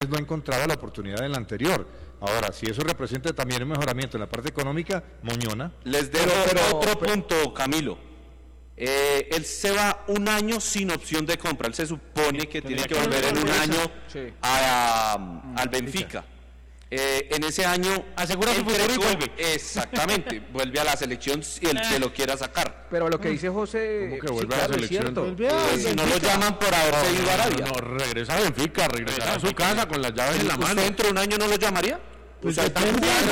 no encontraba la oportunidad en la anterior. Ahora, si eso representa también un mejoramiento en la parte económica, moñona. Les debo otro punto, Camilo. Él se va un año sin opción de compra. Él se supone que tiene que volver en un año al Benfica. En ese año asegura su futuro y vuelve. Exactamente, vuelve a la selección si el que lo quiera sacar. Pero lo que dice José, que vuelve a la selección. Si no lo llaman por haberse ido a Arabia. No, regresa a Benfica, regresa a su casa con las llaves en la mano. ¿Usted dentro de un año no lo llamaría? Pues está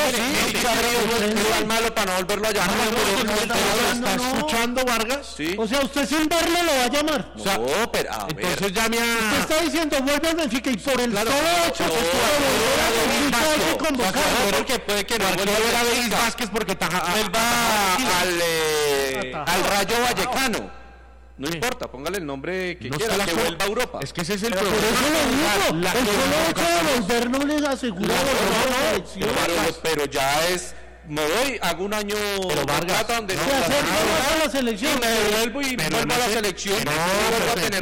malo para no volverlo a llamar. ¿Está escuchando, Vargas? Sí. O sea, usted sin verlo lo va a llamar. No, pero a ver. Entonces llame a... Usted está diciendo, vuelve al Benfica y por el solo hecho hay que convocarlo. Que puede que no vuelva a ver a Denis Vázquez porque vuelva al Rayo Vallecano. No importa, póngale el nombre que quiera, que vuelva a Europa. Es que ese es el problema. Por eso lo digo, el solo hecho de volver no les asegura pero ya es... Me voy, hago un año de plata donde no a la selección. Me devuelvo y vuelvo a la selección. No vuelvo a tener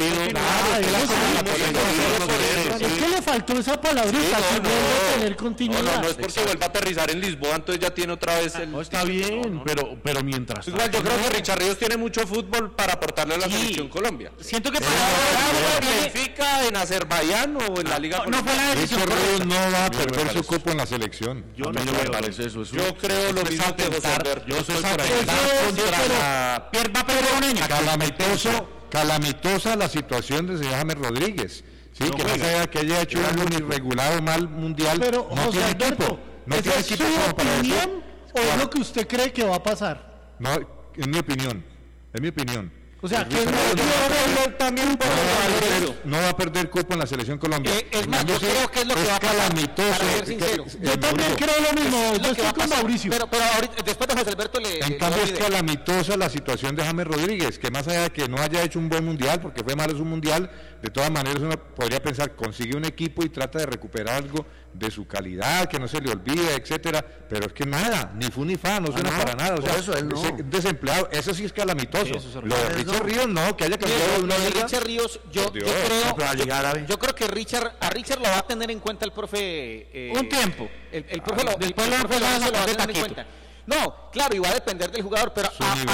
continuidad. Es que le faltó esa palabrita, que vuelve a tener continuidad. No es porque vuelva a aterrizar en Lisboa, entonces ya tiene otra vez el... No, está bien, pero mientras... Igual yo creo que Richard Ríos tiene mucho fútbol para aportarle a la selección Colombia. Siento que para en Benfica, en Azerbaiyán o en la Liga colombiana. Richard Ríos no va a perder su cupo en la selección. Yo no me parece eso. Yo creo lo mismo que José Alberto. Yo soy por ahí. Va a perder un año. Calamitosa la situación de señor James Rodríguez. Sí, que más allá que haya hecho un irregulado mal mundial, pero no José tiene Alberto, equipo. No tiene equipo como para opinión o es lo que usted cree que va a pasar? No, es mi opinión. Es mi opinión. O sea, que también no va a perder cupo en la selección colombiana. Es más, yo creo que es lo que va a pasar. Para ser sincero. Yo también creo lo mismo. Yo estoy con Mauricio. Pero ahorita, después de José Alberto en cambio es calamitosa la situación de James Rodríguez, que más allá de que no haya hecho un buen mundial, porque fue malo su mundial, de todas maneras uno podría pensar, consigue un equipo y trata de recuperar algo de su calidad, que no se le olvide, etcétera, pero es que nada, ni fu ni fa, no suena para nada, o sea, eso él no. Desempleado, eso sí es calamitoso. Lo de Richard Ríos no, que haya cambiado de una vez. Richard Ríos, yo creo que a Richard lo va a tener en cuenta el profe un tiempo. El profe lo va a tener en cuenta. No, claro, y va a depender del jugador, pero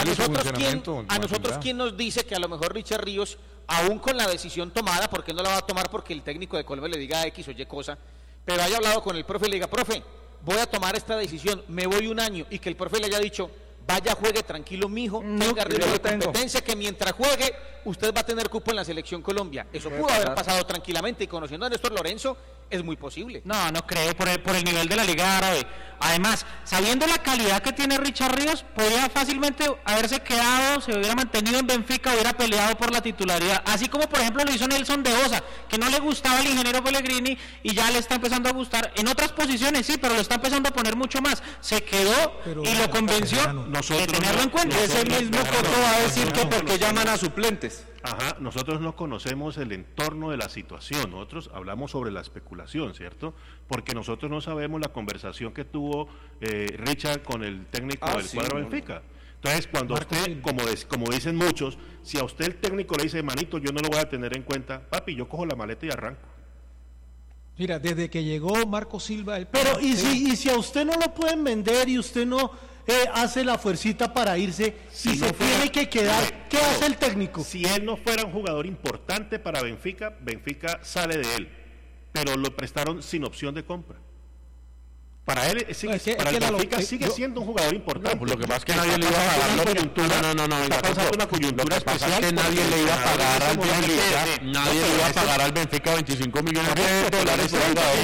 a nosotros quién nos dice que a lo mejor Richard Ríos, aún con la decisión tomada, porque no la va a tomar porque el técnico de Colombia le diga X o Y cosa, pero haya hablado con el profe y le diga, profe, voy a tomar esta decisión, me voy un año, y que el profe le haya dicho, vaya, juegue tranquilo, mijo, tenga ritmo de competencia, que mientras juegue, usted va a tener cupo en la selección Colombia. Eso pudo haber pasado tranquilamente, y conociendo a Néstor Lorenzo, es muy posible. No creo, por el nivel de la Liga Árabe. Además, sabiendo la calidad que tiene Richard Ríos, podría fácilmente haberse quedado, se hubiera mantenido en Benfica, hubiera peleado por la titularidad, así como por ejemplo lo hizo Nelson de Osa, que no le gustaba el ingeniero Pellegrini y ya le está empezando a gustar en otras posiciones, sí, pero lo está empezando a poner mucho más. Se quedó y lo convenció de tenerlo en cuenta. Ese mismo Coto va a decir que por qué llaman a suplentes. Ajá, nosotros no conocemos el entorno de la situación, nosotros hablamos sobre la especulación, ¿cierto? Porque nosotros no sabemos la conversación que tuvo Richard con el técnico del cuadro Benfica. Entonces, cuando usted, como dicen muchos, si a usted el técnico le dice, manito, yo no lo voy a tener en cuenta, papi, yo cojo la maleta y arranco. Mira, desde que llegó Marco Silva... Pero, ¿y si a usted no lo pueden vender y usted no... hace la fuercita para irse si se tiene que quedar, ¿qué hace el técnico? Si él no fuera un jugador importante para Benfica, Benfica sale de él, pero lo prestaron sin opción de compra. Para él, para el Benfica sigue siendo un jugador importante. Pues lo que pasa es que nadie le iba a pagar la coyuntura. Está pasando una coyuntura especial. Es que nadie le iba a pagar al Benfica. Nadie le iba a pagar al Benfica 25 millones de dólares.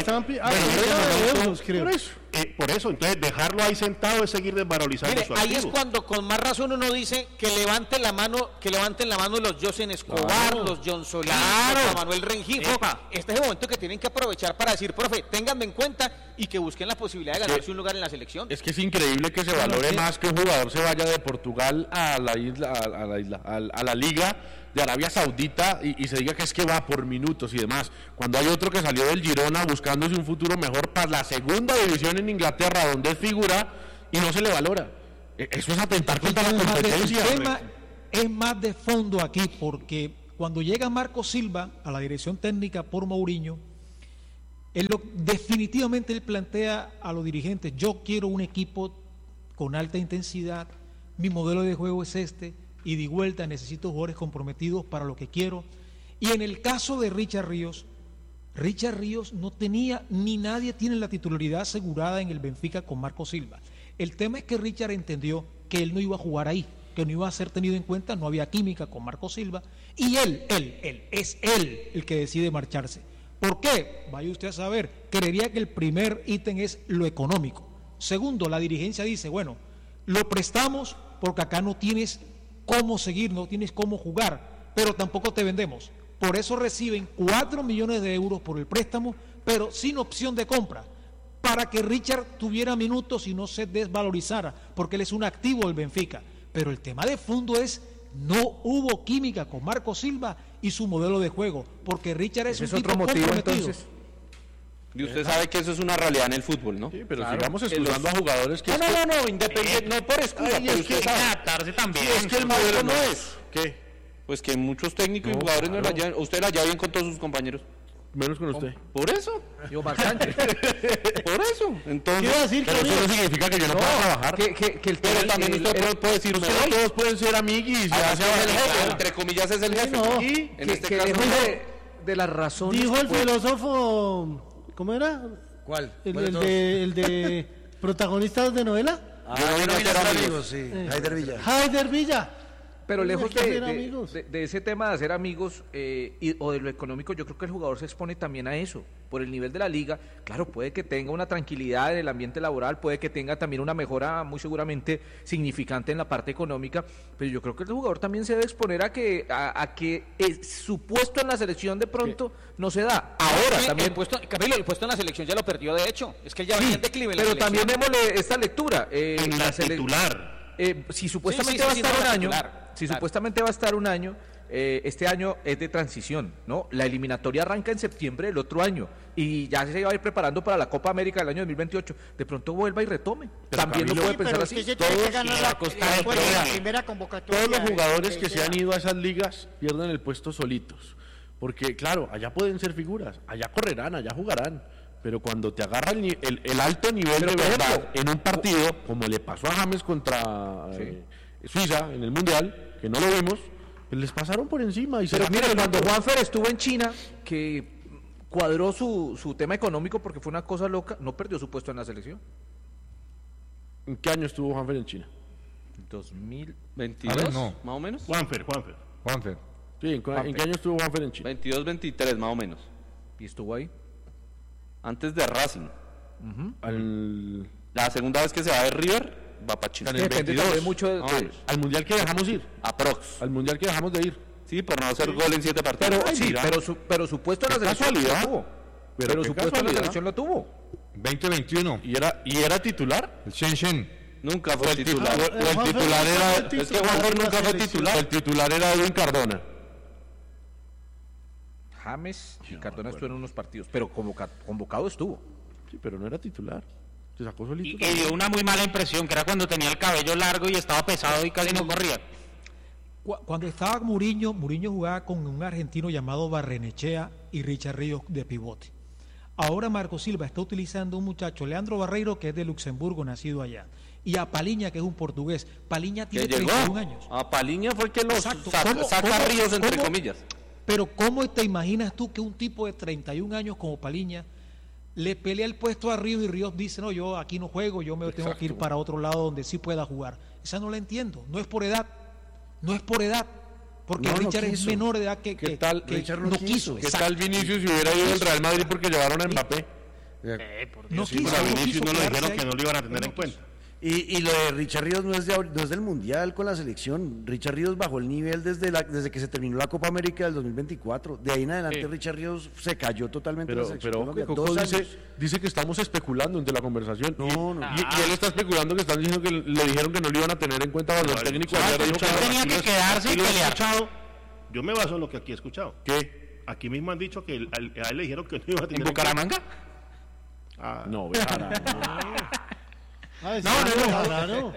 Por eso, entonces dejarlo ahí sentado es seguir desvalorizando su activo. Ahí es cuando con más razón uno dice que levanten la mano los José Escobar, los John Solís, los Manuel Rengifo. Este es el momento que tienen que aprovechar para decir, profe, ténganme en cuenta y que busquen la posibilidad de ganarse un lugar en la selección. Es que es increíble que se valore más que un jugador se vaya de Portugal a la Liga de Arabia Saudita y se diga que es que va por minutos y demás, cuando hay otro que salió del Girona buscándose un futuro mejor para la segunda división en Inglaterra, donde es figura, y no se le valora. Eso es atentar contra la competencia. El tema es más de fondo aquí, porque cuando llega Marco Silva a la dirección técnica por Mourinho, Definitivamente él plantea a los dirigentes, yo quiero un equipo con alta intensidad, mi modelo de juego es este, y de vuelta necesito jugadores comprometidos para lo que quiero. Y en el caso de Richard Ríos no tenía, ni nadie tiene la titularidad asegurada en el Benfica con Marco Silva. El tema es que Richard entendió que él no iba a jugar ahí, que no iba a ser tenido en cuenta, no había química con Marco Silva, y él el que decide marcharse. ¿Por qué? Vaya usted a saber. Creería que el primer ítem es lo económico. Segundo, la dirigencia dice, bueno, lo prestamos porque acá no tienes cómo seguir, no tienes cómo jugar, pero tampoco te vendemos. Por eso reciben 4 millones de euros por el préstamo, pero sin opción de compra, para que Richard tuviera minutos y no se desvalorizara, porque él es un activo del Benfica. Pero el tema de fondo es, no hubo química con Marco Silva y su modelo de juego, porque Richard es un tipo comprometido. Entonces. Y usted sabe que eso es una realidad en el fútbol, ¿no? Sí, pero claro, sigamos excusando a jugadores que... No, independiente, no por excusa, pero usted sabe. Adaptarse también. Sí, es que el modelo no es. ¿Qué? Pues que muchos técnicos y jugadores no la llevan. Usted la lleva bien con todos sus compañeros. Menos con usted. Por eso. Yo bastante. Por eso. Entonces, Quiero decir pero eso no significa que yo no pueda trabajar. Que el pero también usted puede decir, todos pueden ser amiguis. entre comillas es el jefe. No. Y en este caso de las razones. Dijo el filósofo, ¿cómo era? ¿Cuál? El de protagonistas de novela. Haider Villa. Haider Villa. Pero lejos Hay que ser amigos. de ese tema de hacer amigos o de lo económico, yo creo que el jugador se expone también a eso. Por el nivel de la liga, claro, puede que tenga una tranquilidad en el ambiente laboral, puede que tenga también una mejora muy seguramente significante en la parte económica, pero yo creo que el jugador también se debe exponer a que su puesto en la selección de pronto no se da. Ahora también... El puesto en la selección ya lo perdió, de hecho. Es que él ya venía en declive en la pero selección. también démosle esta lectura. En la titular. Si supuestamente va a estar un año, este año es de transición, ¿no? La eliminatoria arranca en septiembre del otro año y ya se va a ir preparando para la Copa América del año 2028. De pronto vuelva y retome. Pero también Camilo, lo puede pensar así. Todos los jugadores que se han ido a esas ligas pierden el puesto solitos. Porque, claro, allá pueden ser figuras, allá correrán, allá jugarán. Pero cuando te agarra el alto nivel de verdad en un partido, como le pasó a James contra Suiza en el Mundial, que no lo vimos, pues les pasaron por encima. Pero mire, cuando Juanfer estuvo en China, que cuadró su tema económico porque fue una cosa loca, no perdió su puesto en la selección. ¿En qué año estuvo Juanfer en China? 2022, no. más o menos. Juanfer. Sí, ¿en qué año estuvo Juanfer en China? 22, 23, más o menos. ¿Y estuvo ahí? Antes de Racing. La segunda vez que se va de River, va para China. Depende también mucho al Mundial que dejamos ir. Aprox. Al Mundial que dejamos de ir. Sí, por no hacer gol en 7 partidos. Pero su puesto en la selección lo tuvo. Pero su puesto en la selección lo tuvo. 2021. ¿Y era titular? El Shenzhen. Nunca fue titular. O el titular era... Es que Juanfer nunca fue titular. El titular era Edwin Cardona. James y Cardona estuvieron en unos partidos, pero convocado estuvo. Sí, pero no era titular. Se sacó solito. Y dio una muy mala impresión, que era cuando tenía el cabello largo y estaba pesado y casi no corría. Cuando estaba Mourinho jugaba con un argentino llamado Barrenechea y Richard Ríos de pivote. Ahora Marco Silva está utilizando un muchacho, Leandro Barreiro, que es de Luxemburgo, nacido allá, y a Paliña, que es un portugués. Paliña tiene 31 años. A Paliña fue el que los Exacto. saca Ríos, entre comillas. Pero ¿cómo te imaginas tú que un tipo de 31 años como Paliña le pelea el puesto a Ríos y Ríos dice, no, yo aquí no juego, yo me tengo que ir para otro lado donde sí pueda jugar? Esa no la entiendo, no es por edad, porque Richard es menor de edad que Richard no quiso. ¿Qué tal Vinicius si hubiera ido al Real Madrid porque llevaron a Mbappé? No quiso, a Vinicius no le quedarse dijeron ahí. que no lo iban a tener en cuenta. Y lo de Richard Ríos no es del Mundial con la selección. Richard Ríos bajó el nivel desde que se terminó la Copa América del 2024. De ahí en adelante Richard Ríos se cayó totalmente en la selección. Pero Colombia. Coco dice que estamos especulando entre la conversación. No. Y él está especulando que están diciendo que le dijeron que no lo iban a tener en cuenta cuando el técnico ayer dijo que tenía que quedarse y pelear. Yo me baso en lo que aquí he escuchado. ¿Qué? Aquí mismo han dicho que a él le dijeron que no iba a tener ¿En Bucaramanga? No, No,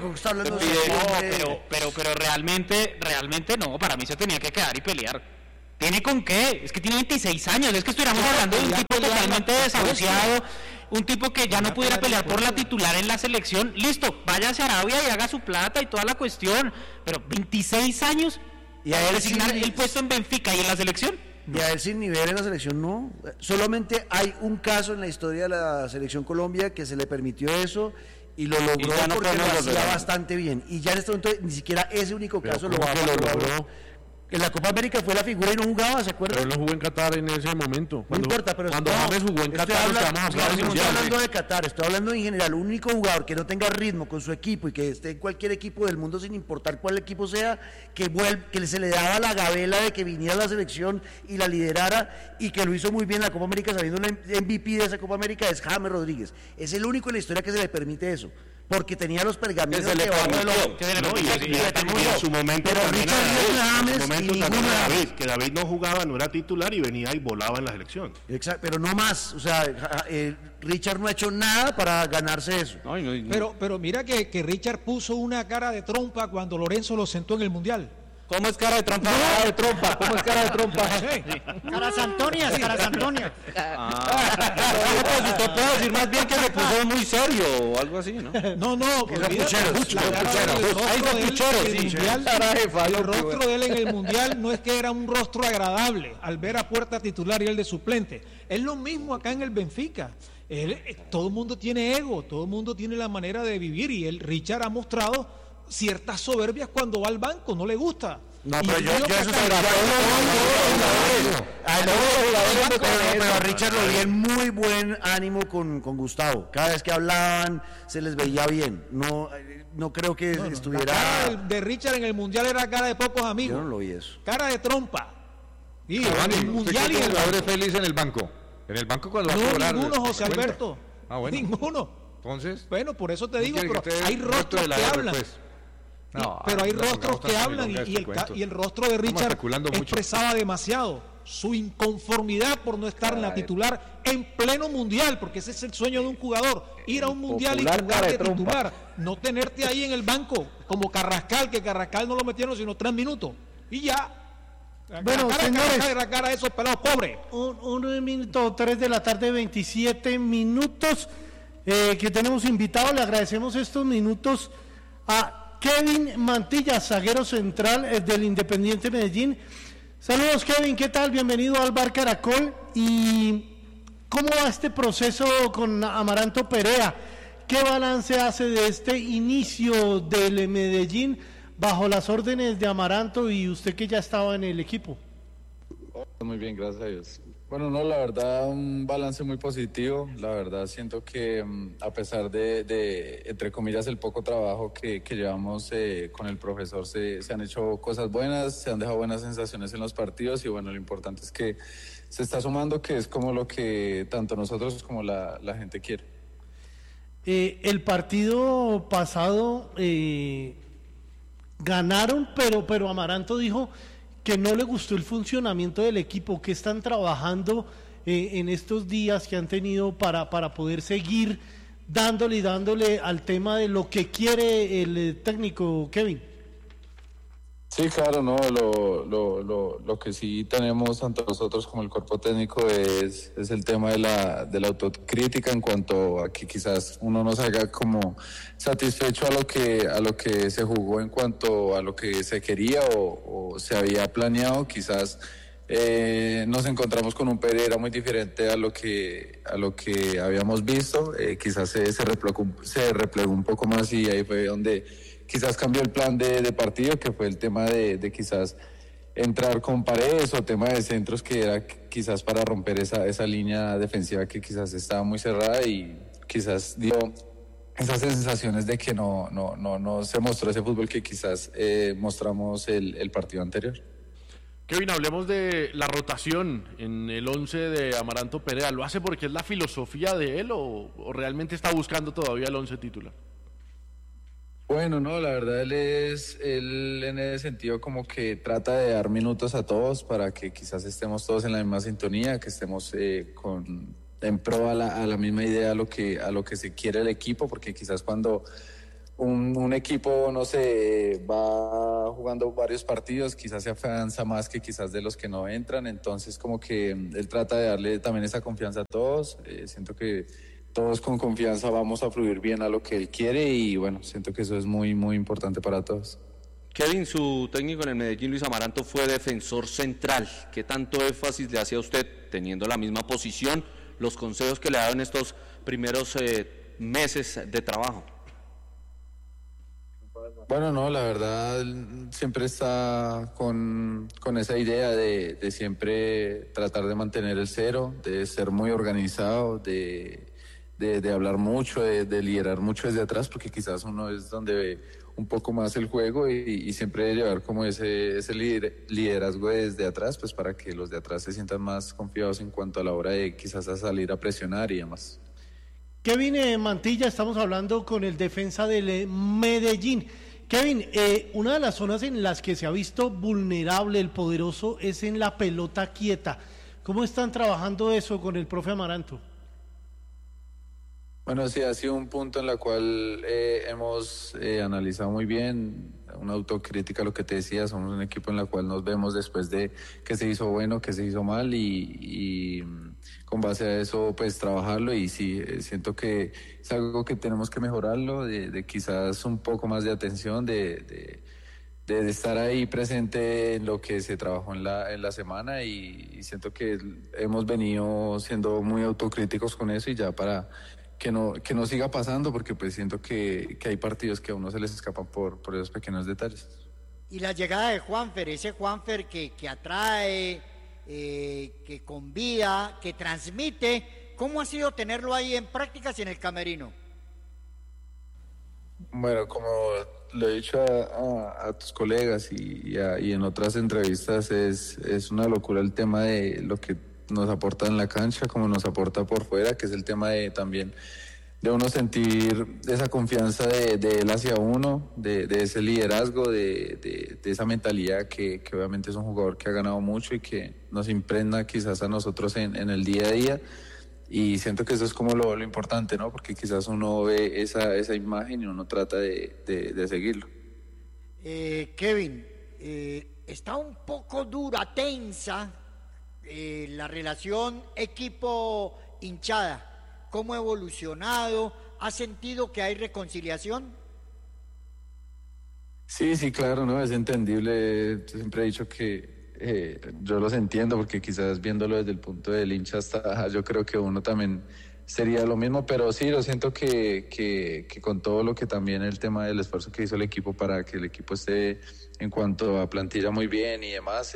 pero realmente no, para mí se tenía que quedar y pelear. ¿Tiene con qué? Es que tiene 26 años, es que estuviéramos hablando de un tipo totalmente desahuciado, un tipo que ya no pudiera pelear por la titular en la selección. Listo, váyase a Arabia y haga su plata y toda la cuestión, pero 26 años y a él designar el puesto en Benfica y en la selección. Y a él sin nivel en la selección no. Solamente hay un caso en la historia de la selección Colombia que se le permitió eso y lo logró porque lo hacía bastante bien. Y ya en este momento ni siquiera ese único caso lo logró. En la Copa América fue la figura y no jugaba, ¿se acuerdan? Pero él no jugó en Qatar en ese momento. No importa, pero cuando James jugó en Qatar, no estoy hablando de Qatar, estoy hablando en general. Un único jugador que no tenga ritmo con su equipo y que esté en cualquier equipo del mundo, sin importar cuál equipo sea, que se le daba la gabela de que viniera a la selección y la liderara, y que lo hizo muy bien en la Copa América, saliendo el MVP de esa Copa América, es James Rodríguez. Es el único en la historia que se le permite eso. Porque tenía los pergaminos que en su momento pero David, que David no jugaba, no era titular y venía y volaba en la selección. Exacto, pero no más, o sea, Richard no ha hecho nada para ganarse eso. Pero mira que Richard puso una cara de trompa cuando Lorenzo lo sentó en el Mundial. ¿Cómo es cara de trompa? Cara de trompa, ¿cómo es cara de trompa? Caras Antonias. Usted puede decir más bien que se puso muy serio o algo así, ¿no? No, el rostro de él en el Mundial no es que era un rostro agradable al ver a Puerta titular y el de suplente. Es lo mismo acá en el Benfica. Todo el mundo tiene ego, todo el mundo tiene la manera de vivir y Richard ha mostrado ciertas soberbias cuando va al banco, no le gusta. No, pero yo eso pero a Richard lo vi en muy buen ánimo con Gustavo. Cada vez que hablaban se les veía bien. No creo que estuviera. La cara de Richard en el Mundial era cara de pocos amigos. Yo no lo vi eso. Cara de trompa. Y en el Mundial y el jugador feliz en el banco. En el banco cuando va a cobrar. No, ninguno, José Alberto. Bueno. Ninguno. Entonces. Bueno, por eso te digo, pero hay rostros que hablan. No, pero hay rostros que hablan y el rostro de Richard expresaba demasiado su inconformidad por no estar en la titular en pleno Mundial, porque ese es el sueño de un jugador, ir a un Mundial y jugar de titular, no tenerte ahí en el banco como Carrascal, que Carrascal no lo metieron sino 3 minutos y ya. Bueno, señores, la cara a esos pelados pobres. 1:03 de la tarde, 27 minutos que tenemos invitado. Le agradecemos estos minutos a Kevin Mantilla, zaguero central del Independiente Medellín. Saludos, Kevin, ¿qué tal? Bienvenido al Bar Caracol. ¿Y cómo va este proceso con Amaranto Perea? ¿Qué balance hace de este inicio del Medellín bajo las órdenes de Amaranto y usted que ya estaba en el equipo? Muy bien, gracias a Dios. Bueno, no, la verdad, un balance muy positivo. La verdad, siento que a pesar de, entre comillas, el poco trabajo que llevamos con el profesor, se han hecho cosas buenas, se han dejado buenas sensaciones en los partidos y bueno, lo importante es que se está sumando, que es como lo que tanto nosotros como la gente quiere. El partido pasado ganaron, pero Amaranto dijo que no le gustó el funcionamiento del equipo, que están trabajando en estos días que han tenido para poder seguir dándole al tema de lo que quiere el técnico, Kevin. Sí, claro, no, lo que sí tenemos tanto nosotros como el cuerpo técnico es el tema de la autocrítica en cuanto a que quizás uno no salga como satisfecho a lo que se jugó en cuanto a lo que se quería o se había planeado. Quizás nos encontramos con un Pereira muy diferente a lo que habíamos visto. Quizás se replegó un poco más y ahí fue donde quizás cambió el plan de partido, que fue el tema de quizás entrar con Paredes o tema de centros, que era quizás para romper esa línea defensiva que quizás estaba muy cerrada y quizás dio esas sensaciones de que no se mostró ese fútbol que quizás mostramos el partido anterior. Kevin, hablemos de la rotación en el 11 de Amaranto Perea. ¿Lo hace porque es la filosofía de él o realmente está buscando todavía el 11 titular? Bueno, no, la verdad él en ese sentido como que trata de dar minutos a todos para que quizás estemos todos en la misma sintonía, que estemos en pro a la misma idea, a lo que se quiere el equipo, porque quizás cuando un equipo, no sé, va jugando varios partidos, quizás se afianza más que quizás de los que no entran, entonces como que él trata de darle también esa confianza a todos. Siento que todos con confianza vamos a fluir bien a lo que él quiere y bueno, siento que eso es muy, muy importante para todos. Kevin, su técnico en el Medellín, Luis Amaranto, fue defensor central. ¿Qué tanto énfasis le hacía a usted, teniendo la misma posición, los consejos que le ha dado en estos primeros meses de trabajo? Bueno, no, la verdad siempre está con esa idea de siempre tratar de mantener el cero, de ser muy organizado, de hablar mucho, de liderar mucho desde atrás, porque quizás uno es donde ve un poco más el juego y siempre llevar como ese liderazgo desde atrás, pues para que los de atrás se sientan más confiados en cuanto a la hora de quizás a salir a presionar y demás. Kevin Mantilla, estamos hablando con el defensa del Medellín. Kevin, una de las zonas en las que se ha visto vulnerable el Poderoso es en la pelota quieta. ¿Cómo están trabajando eso con el profe Amaranto? Bueno, sí, ha sido un punto en el cual hemos analizado muy bien, una autocrítica, lo que te decía, somos un equipo en el cual nos vemos después de qué se hizo bueno, qué se hizo mal y con base a eso pues trabajarlo y sí, siento que es algo que tenemos que mejorarlo, de quizás un poco más de atención, de estar ahí presente en lo que se trabajó en la semana y siento que hemos venido siendo muy autocríticos con eso y ya para que no siga pasando, porque pues siento que hay partidos que a uno se les escapan por esos pequeños detalles. Y la llegada de Juanfer, ese Juanfer que atrae, que convida, que transmite, ¿cómo ha sido tenerlo ahí en prácticas y en el camerino? Bueno, como lo he dicho a tus colegas y en otras entrevistas, es una locura el tema de lo que nos aporta en la cancha, como nos aporta por fuera, que es el tema de también de uno sentir esa confianza de él hacia uno, de ese liderazgo, de esa mentalidad que obviamente es un jugador que ha ganado mucho y que nos impregna quizás a nosotros en el día a día, y siento que eso es como lo importante, ¿no? Porque quizás uno ve esa imagen y uno trata de seguirlo. Kevin, está un poco dura, tensa la relación equipo-hinchada. ¿Cómo ha evolucionado? ¿Has sentido que hay reconciliación? Sí, claro, no, es entendible. Yo siempre he dicho que yo los entiendo, porque quizás viéndolo desde el punto del hincha hasta yo creo que uno también sería lo mismo, pero sí, lo siento que con todo lo que también el tema del esfuerzo que hizo el equipo para que el equipo esté en cuanto a plantilla muy bien y demás,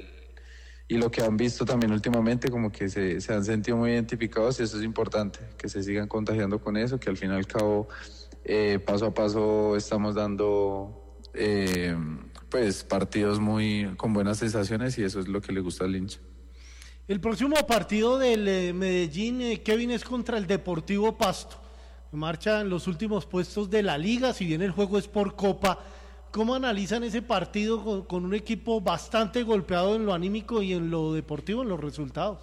y lo que han visto también últimamente, como que se han sentido muy identificados, y eso es importante, que se sigan contagiando con eso, que al fin y al cabo paso a paso estamos dando pues partidos con buenas sensaciones, y eso es lo que le gusta al hincha. El próximo partido del Medellín, Kevin, es contra el Deportivo Pasto. Marcha en los últimos puestos de la liga, si bien el juego es por Copa. ¿Cómo analizan ese partido con un equipo bastante golpeado en lo anímico y en lo deportivo, en los resultados?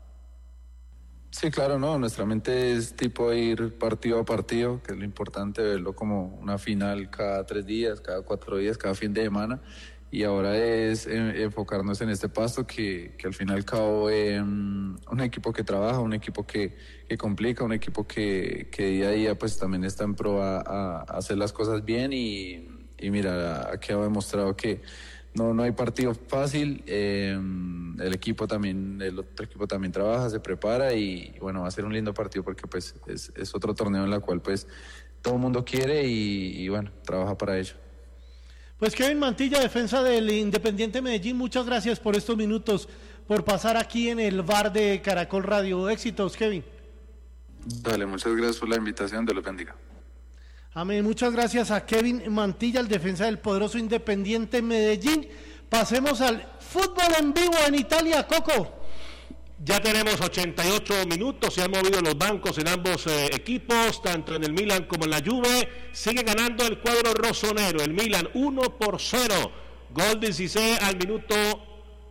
Sí, claro, no, nuestra mente es tipo ir partido a partido, que es lo importante, verlo como una final cada 3 días, cada 4 días, cada fin de semana, y ahora es enfocarnos en este Pasto, que al fin y al cabo un equipo que trabaja, un equipo que complica, un equipo que día a día pues también está en pro a hacer las cosas bien, y mira, aquí ha demostrado que no hay partido fácil. El otro equipo también trabaja, se prepara, y bueno, va a ser un lindo partido, porque pues es otro torneo en el cual pues todo el mundo quiere y bueno, trabaja para ello. Pues Kevin Mantilla, defensa del Independiente Medellín, muchas gracias por estos minutos, por pasar aquí en el bar de Caracol Radio. Éxitos, Kevin. Dale, muchas gracias por la invitación, Dios los bendiga. Amén, muchas gracias a Kevin Mantilla, el defensa del poderoso Independiente Medellín. Pasemos al fútbol en vivo en Italia, Coco. Ya tenemos 88 minutos, se han movido los bancos en ambos equipos, tanto en el Milan como en la Juve. Sigue ganando el cuadro rossonero, el Milan 1-0. Gol de Cissé al minuto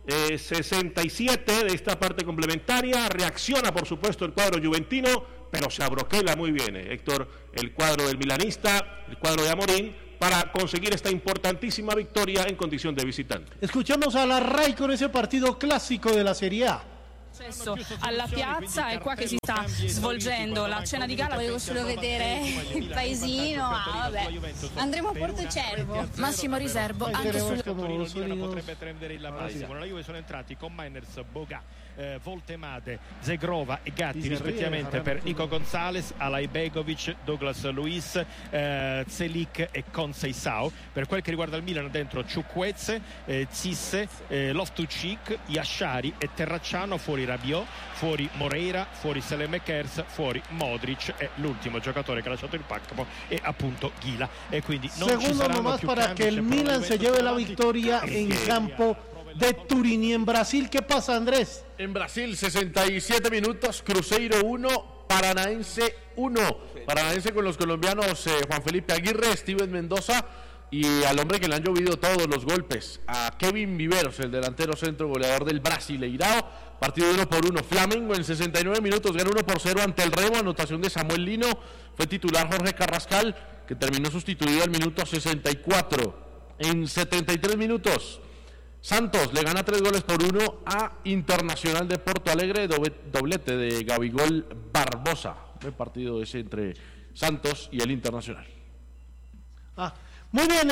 67 de esta parte complementaria. Reacciona, por supuesto, el cuadro juventino, pero se abroquela muy bien, Héctor, el cuadro del milanista, el cuadro de Amorín, para conseguir esta importantísima victoria en condición de visitante. Escuchamos a la RAI con ese partido clásico de la Serie A. Alla piazza è qua che si sta svolgendo la cena di gala. Volevo solo vedere il paesino. Vabbè. Andremo a Portocervo. Massimo riservo anche sul potrebbe prendere il massimo. La Juve sono entrati con Mainers, Boga, Voltemade, Zegrova e Gatti rispettivamente per Nico Gonzalez, Alay Begovic, Douglas Luiz, Zelik e Conceição. Per quel che riguarda il Milan, dentro Chukwueze, Zisse, Loftus-Cheek, Yashari e Terracciano. Fuori Rabiot, fuori Moreira, fuori Saelemaekers, fuori Modric e l'ultimo giocatore che ha lasciato il campo è appunto Ghila. E quindi non Segundo nomás para que el Milan se lleve la victoria en campo de Turín. Y en Brasil, ¿qué pasa, Andrés? En Brasil, 67 minutos, Cruzeiro 1, Paranaense 1. Paranaense con los colombianos Juan Felipe Aguirre, Steven Mendoza y al hombre que le han llovido todos los golpes, a Kevin Viveros, el delantero centro goleador del Brasileirao. Partido 1-1. Flamengo en 69 minutos gana 1-0 ante el Remo. Anotación de Samuel Lino. Fue titular Jorge Carrascal, que terminó sustituido al minuto 64. En 73 minutos, Santos le gana 3-1 a Internacional de Porto Alegre. Doblete de Gabigol Barbosa. El partido ese entre Santos y el Internacional. Muy bien,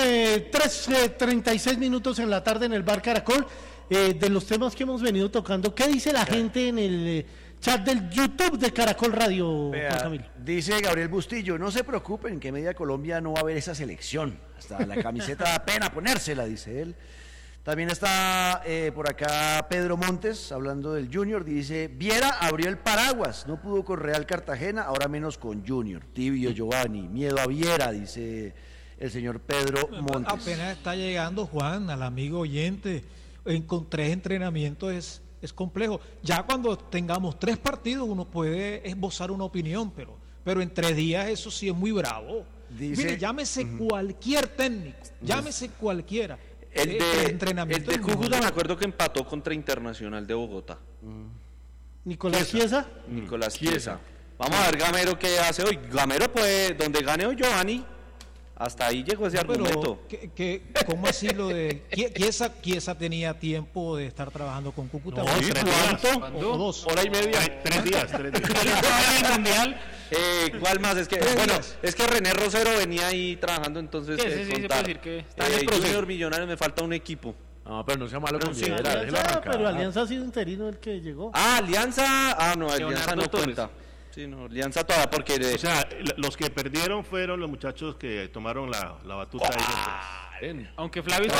3:36 minutos en la tarde en el Bar Caracol. De los temas que hemos venido tocando, ¿qué dice la gente en el chat del YouTube de Caracol Radio, Juan Camilo? Dice Gabriel Bustillo, no se preocupen que Media Colombia no va a ver esa selección, hasta la camiseta da pena ponérsela, dice él. También está por acá Pedro Montes, hablando del Junior, dice, Viera abrió el paraguas, no pudo con Real Cartagena, ahora menos con Junior. Tibio Giovanni, miedo a Viera, dice el señor Pedro Montes. Apenas está llegando, Juan, al amigo oyente. Con 3 entrenamientos es complejo. Ya cuando tengamos 3 partidos uno puede esbozar una opinión, pero en 3 días eso sí es muy bravo. Mire, llámese cualquier técnico, llámese cualquiera. El de Cúcuta me acuerdo que empató contra Internacional de Bogotá. Nicolás Chiesa. Nicolás Chiesa. Vamos a ver Gamero qué hace hoy. Gamero puede, donde gane hoy Giovanni. Hasta ahí llegó ese argumento. ¿Cómo así lo de Chiesa tenía tiempo de estar trabajando con Cúcuta? No, 3 días. ¿O 2? Hora y media. 3 días. Mundial. ¿Cuál más? Es que René Rosero venía ahí trabajando, entonces sí, se puede decir que está en el Junior Millonarios, me falta un equipo. No, pero no sea malo con pero Alianza ha sido interino el que llegó. Alianza, Alianza no cuenta. Sí, no, Alianza toda porque o sea, los que perdieron fueron los muchachos que tomaron la batuta ahí. Aunque Flavio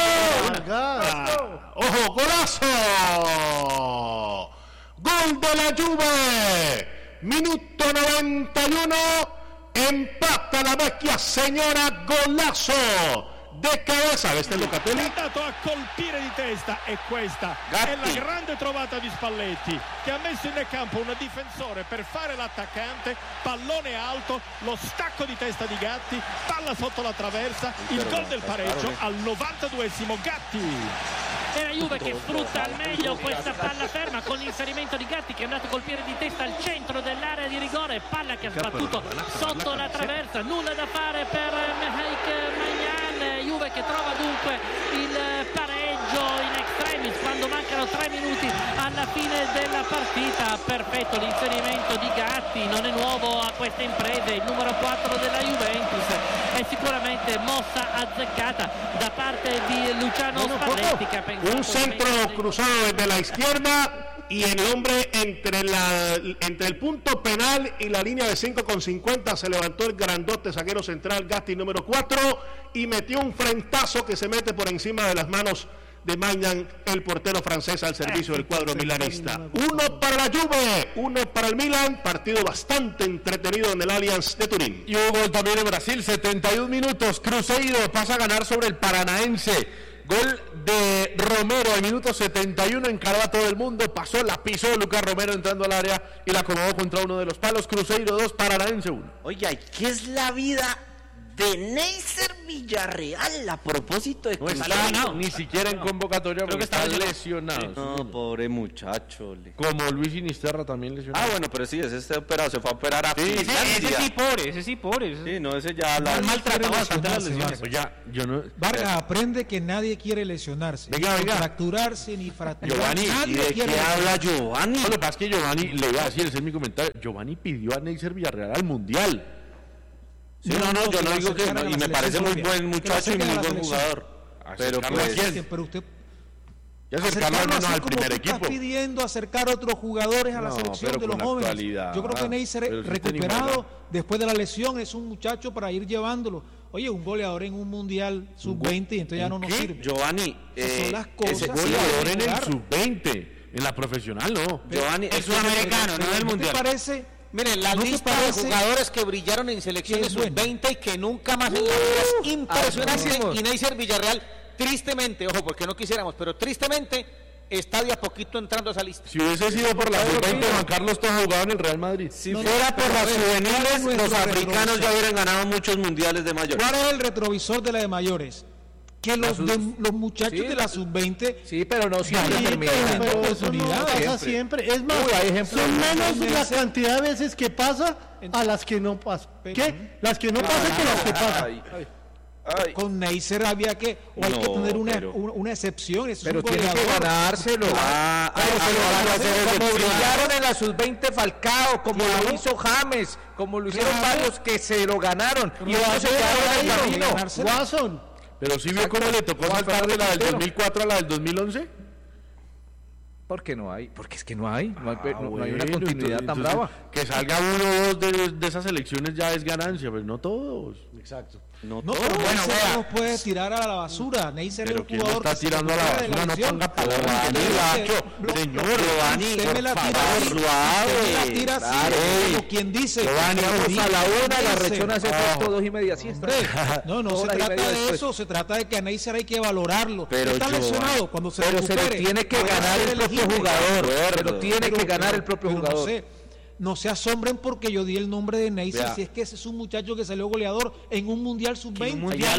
¡Ojo, golazo! ¡Gol de la Juve! Minuto 91, empata la vecchia señora, golazo de cabeza. Questo è Locatelli. È andato a colpire di testa e questa è la grande trovata di Spalletti, che ha messo in campo un difensore per fare l'attaccante, pallone alto, lo stacco di testa di Gatti, palla sotto la traversa, il gol del pareggio al 92esimo. Gatti. È la Juve che sfrutta al meglio questa palla ferma con l'inserimento di Gatti, che è andato a colpire di testa al centro dell'area di rigore, palla che ha sbattuto sotto la traversa, nulla da fare per Mehik Maignan. Juve che trova dunque il pareggio in extremis quando mancano 3 minuti alla fine della partita. Perfetto l'inserimento di Gatti, non è nuovo a queste imprese, il numero 4 della Juventus. È sicuramente mossa azzeccata da parte di Luciano Spalletti, che ha pensato un centro cruzado desde la izquierda y el hombre entre el punto penal y la línea de 5,50 se levantó el grandote zaguero central Gatti número 4 y metió un frentazo que se mete por encima de las manos de Maignan, el portero francés al servicio del cuadro milanista. 1 para la Juve, 1 para el Milan, partido bastante entretenido en el Allianz de Turín. Y hubo gol también en Brasil, 71 minutos, Cruzeiro pasa a ganar sobre el Paranaense. Gol de Romero al minuto 71, encaró a todo el mundo, pasó, la pisó Lucas Romero entrando al área y la acomodó contra uno de los palos. Cruzeiro 2, Paranaense 1. Oiga, ¿qué es la vida de Neisser Villarreal a propósito de no está ni siquiera en convocatoria porque está lesionado. No, pobre muchacho. Como Luis Sinisterra también lesionado. Ah, bueno, pero sí, ese está operado, se fue a operar a ese sí pobre. Sí, no, ese ya la maltratado bastante las lesiones. Yo no. Vargas, aprende que nadie quiere lesionarse. Venga. Fracturarse ni fracturar. Giovanni, ¿y de qué habla Giovanni? Lo que pasa es que Giovanni, le iba a decir, ese es mi comentario, Giovanni pidió a Neisser Villarreal al Mundial. Sí, no, yo no digo que no, y me parece muy buen muchacho y muy buen jugador. Pero usted ya acercarlo al menos al primer equipo. Está pidiendo acercar a otros jugadores a la selección de los jóvenes. Yo creo que Neisser, recuperado después de la lesión, es un muchacho para ir llevándolo. Oye, un goleador en un mundial sub-20 y entonces ya no nos sirve. Giovanni, son las cosas. Ese goleador en el sub-20, en la profesional no. Giovanni, el sudamericano, no del mundial. ¿Te parece? Miren, la lista de jugadores que brillaron en selecciones sub-20 y que nunca más en la vida es impresionante. Y Neisser Villarreal, tristemente, ojo, porque no quisiéramos, pero tristemente está de a poquito entrando a esa lista. Si hubiese sido por la sub-20, Juan Carlos está jugado en el Real Madrid. Si fuera por las juveniles, los africanos ya hubieran ganado muchos mundiales de mayores. ¿Cuál es el retrovisor de la de mayores? Que los muchachos de la sub-20 sí, pero no siempre terminan pero eso no pasa siempre. Es más, son menos la cantidad de veces que pasa a las que no pasa. ¿Qué? Las que no pasan que las que pasan. Con Neisser había que, o hay que tener una excepción. Pero tiene que ganárselo. Como brillaron en la sub-20 Falcao, como lo hizo James, como lo hicieron varios que se lo ganaron. Y ellos se quedaron en el camino. Watson. Pero sí vio cómo le tocó saltar de la del 2004 a la del 2011. Porque no hay, porque es que no hay una continuidad tan brava. Que salga uno o dos de esas elecciones ya es ganancia, pero no todos. Exacto. No todos. Bueno, no puede tirar a la basura. Neisser es un jugador está tirando a la basura, no ponga palabras. Señor Giovanni, por favor, suave. Como quien dice, vamos a la una, la rechona hace efecto 2 y media siesta. No se trata de eso, se trata de que a Neisser hay que valorarlo. Está lesionado, cuando se recupere, se le tiene que ganar el propio jugador, pero tiene que ganar el propio jugador. No se asombren porque yo di el nombre de Neisser, si es que ese es un muchacho que salió goleador en un mundial sub-20.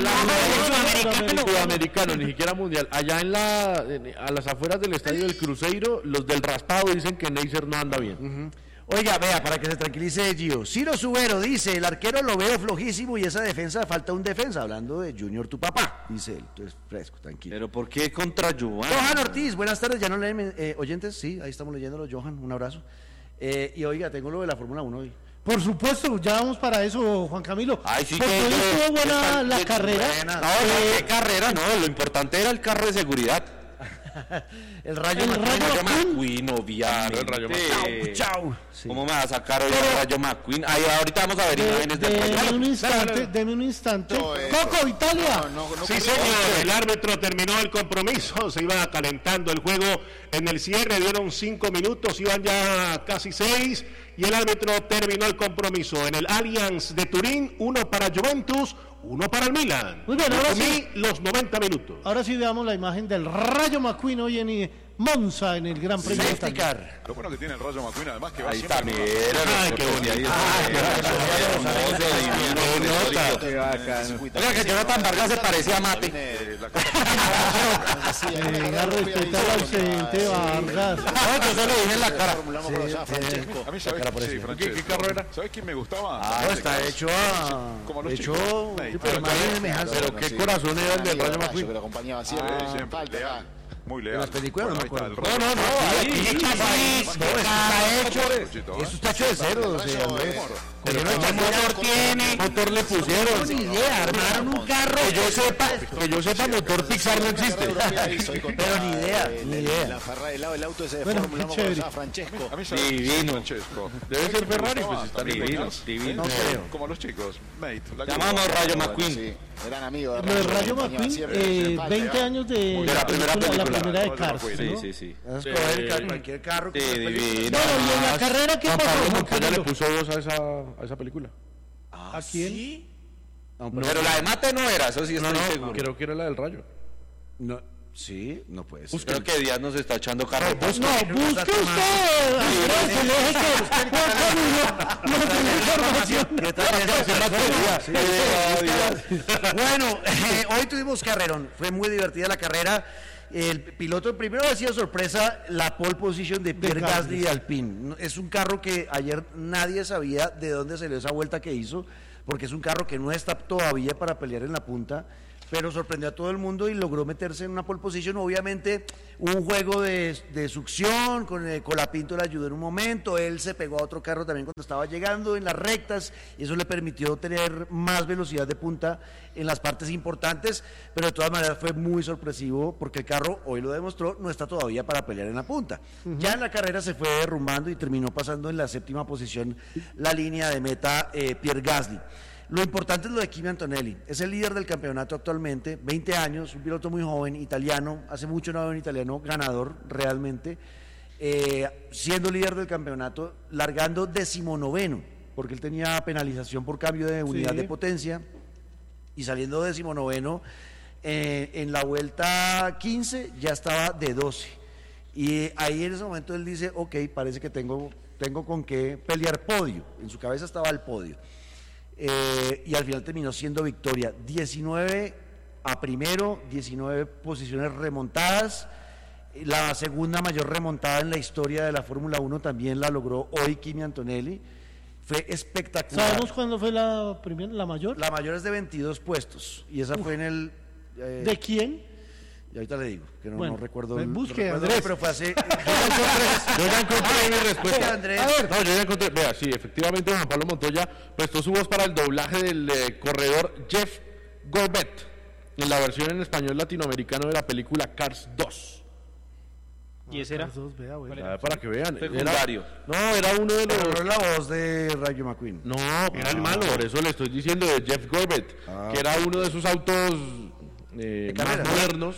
Sudamericano, ni siquiera mundial. Allá a las afueras del estadio del Cruzeiro, los del raspado dicen que Neisser no anda bien. Oiga, vea, para que se tranquilice Gio. Ciro Subero dice, el arquero lo veo flojísimo y esa defensa, falta un defensa, hablando de Junior tu papá, dice él. Entonces, fresco, tranquilo. ¿Pero por qué contra Giovanni? Johan Ortiz, buenas tardes, ya no leen oyentes, sí, ahí estamos leyéndolo, Johan, un abrazo. Y oiga, tengo lo de la Fórmula 1 hoy. Por supuesto, ya vamos para eso, Juan Camilo. Ay, sí, porque hoy estuvo buena la carrera. ¿Qué carrera? No, lo importante era el carro de seguridad. El Rayo McQueen, obviamente. El Rayo McQueen. Chau. Sí. ¿Cómo me va a sacar hoy el Rayo McQueen? Ahorita vamos a ver imágenes del Rayo. Deme un instante. Coco, Italia. Sí, señor. El árbitro terminó el compromiso. Se iba calentando el juego en el cierre. Dieron 5 minutos. Iban ya casi 6. Y el árbitro terminó el compromiso. En el Allianz de Turín, 1 para Juventus, 1 para el Milan. Muy bien, ahora sí. Los 90 minutos. Ahora sí veamos la imagen del Rayo McQueen hoy en Monza en el Gran Premio de Italia. Lo bueno que tiene el Rayo McQueen, además que va ahí siempre. Está, mira, qué bonito. Oiga, que Jonathan Vargas se parecía a Mate. Venga, respeta al ausente Vargas. No, yo se lo dije en la cara. A mí, ¿sabes ¿Qué carro era? ¿Sabes quién me gustaba? Está hecho como los chicos. Pero qué corazón era el del Rayo McQueen. Que lo acompañaba siempre. Leal. Muy leal. En las películas no me acuerdo. No, eso está hecho de cero, Andrés. ¿Qué motor tiene? Motor le pusieron. Ni idea, armaron un carro. Que yo sepa, motor Pixar no existe. Pero ni idea. El lado del auto ese de Bueno, Fórmula 1 chévere. Francesco. A mí Divino. Francesco. Debe ser Ferrari, pues está Divino. Como los chicos. Mate. Llamamos Rayo McQueen. Sí, eran amigos. Lo de Rayo McQueen, 20 años de la primera película. La primera de Cars, ¿no? Sí. Vas a escoger cualquier carro. Divino. Bueno, y en la carrera, ¿qué Juan pasó, Pablo Juan Montoya le Camilo? puso voz a esa película. ¿A quién? Pero la de Mate no era, eso sí estoy seguro. Creo que era la del Rayo. No, sí, no puede ser. Creo que Díaz nos está echando carro. No, busque usted. Andrés, se le deje que Juan Camilo Bueno, hoy tuvimos carrerón, fue muy divertida la carrera. El piloto primero ha sido sorpresa la pole position de Pierre Gasly de Alpine. Es un carro que ayer nadie sabía de dónde salió esa vuelta que hizo, porque es un carro que no está todavía para pelear en la punta, pero sorprendió a todo el mundo y logró meterse en una pole position. Obviamente un juego de succión, con Colapinto le ayudó en un momento, él se pegó a otro carro también cuando estaba llegando en las rectas, y eso le permitió tener más velocidad de punta en las partes importantes, pero de todas maneras fue muy sorpresivo, porque el carro, hoy lo demostró, no está todavía para pelear en la punta. Ya en la carrera se fue derrumbando y terminó pasando en la 7ª posición la línea de meta Pierre Gasly. Lo importante es lo de Kimi Antonelli, es el líder del campeonato actualmente, 20 años, un piloto muy joven, italiano, hace mucho no había un italiano ganador realmente, siendo líder del campeonato, largando 19º, porque él tenía penalización por cambio de unidad de potencia, y saliendo 19º, en la vuelta 15 ya estaba de 12, y ahí en ese momento él dice, ok, parece que tengo con qué pelear podio, en su cabeza estaba el podio. Y al final terminó siendo victoria, 19 a primero, 19 posiciones remontadas, la segunda mayor remontada en la historia de la Fórmula 1 también la logró hoy Kimi Antonelli, fue espectacular. ¿Sabemos cuándo fue la primera, la mayor? La mayor es de 22 puestos, y esa fue en el... ¿de quién? Y ahorita le digo, que no recuerdo. Busque, Andrés. Pero fue hace... Yo ya encontré mi respuesta. Andrés. No, yo ya encontré. Vea, sí, efectivamente Juan Pablo Montoya prestó su voz para el doblaje del corredor Jeff Gorbett en la versión en español latinoamericano de la película Cars 2. ¿Y ese era? Para que vean. Secundario. Era uno de los... Pero no era la voz de Rayo McQueen. No, era el malo. Por eso le estoy diciendo de Jeff Gorbett, que era uno de sus autos... más modernos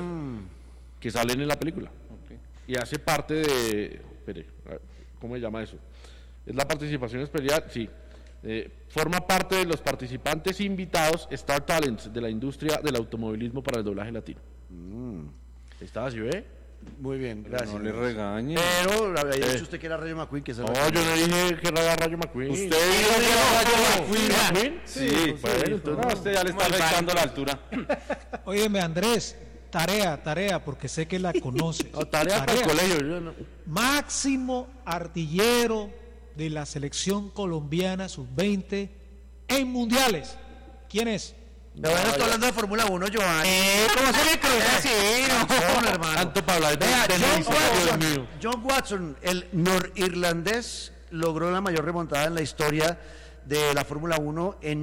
que salen en la película, y hace parte de, ¿cómo se llama eso? Es la participación especial, sí, forma parte de los participantes invitados Star Talents de la industria del automovilismo para el doblaje latino. ¿Estaba así, ve? Muy bien, gracias. No le regañe. Pero había dicho usted que era Rayo McQueen, que se No, yo no dije que era Rayo McQueen. ¿Usted dijo que era Rayo McQueen? Sí, bueno, entonces no, usted ya le está afectando la altura. Óyeme, Andrés, tarea, porque sé que la conoces. Tarea para el colegio. Yo no. Máximo artillero de la selección colombiana sub-20 en mundiales. ¿Quién es? Pero bueno, estoy hablando de Fórmula 1, Giovanni. ¿Cómo se le cruza así? No, hermano. Tanto para hablar de John Watson, el norirlandés, logró la mayor remontada en la historia de la Fórmula 1 en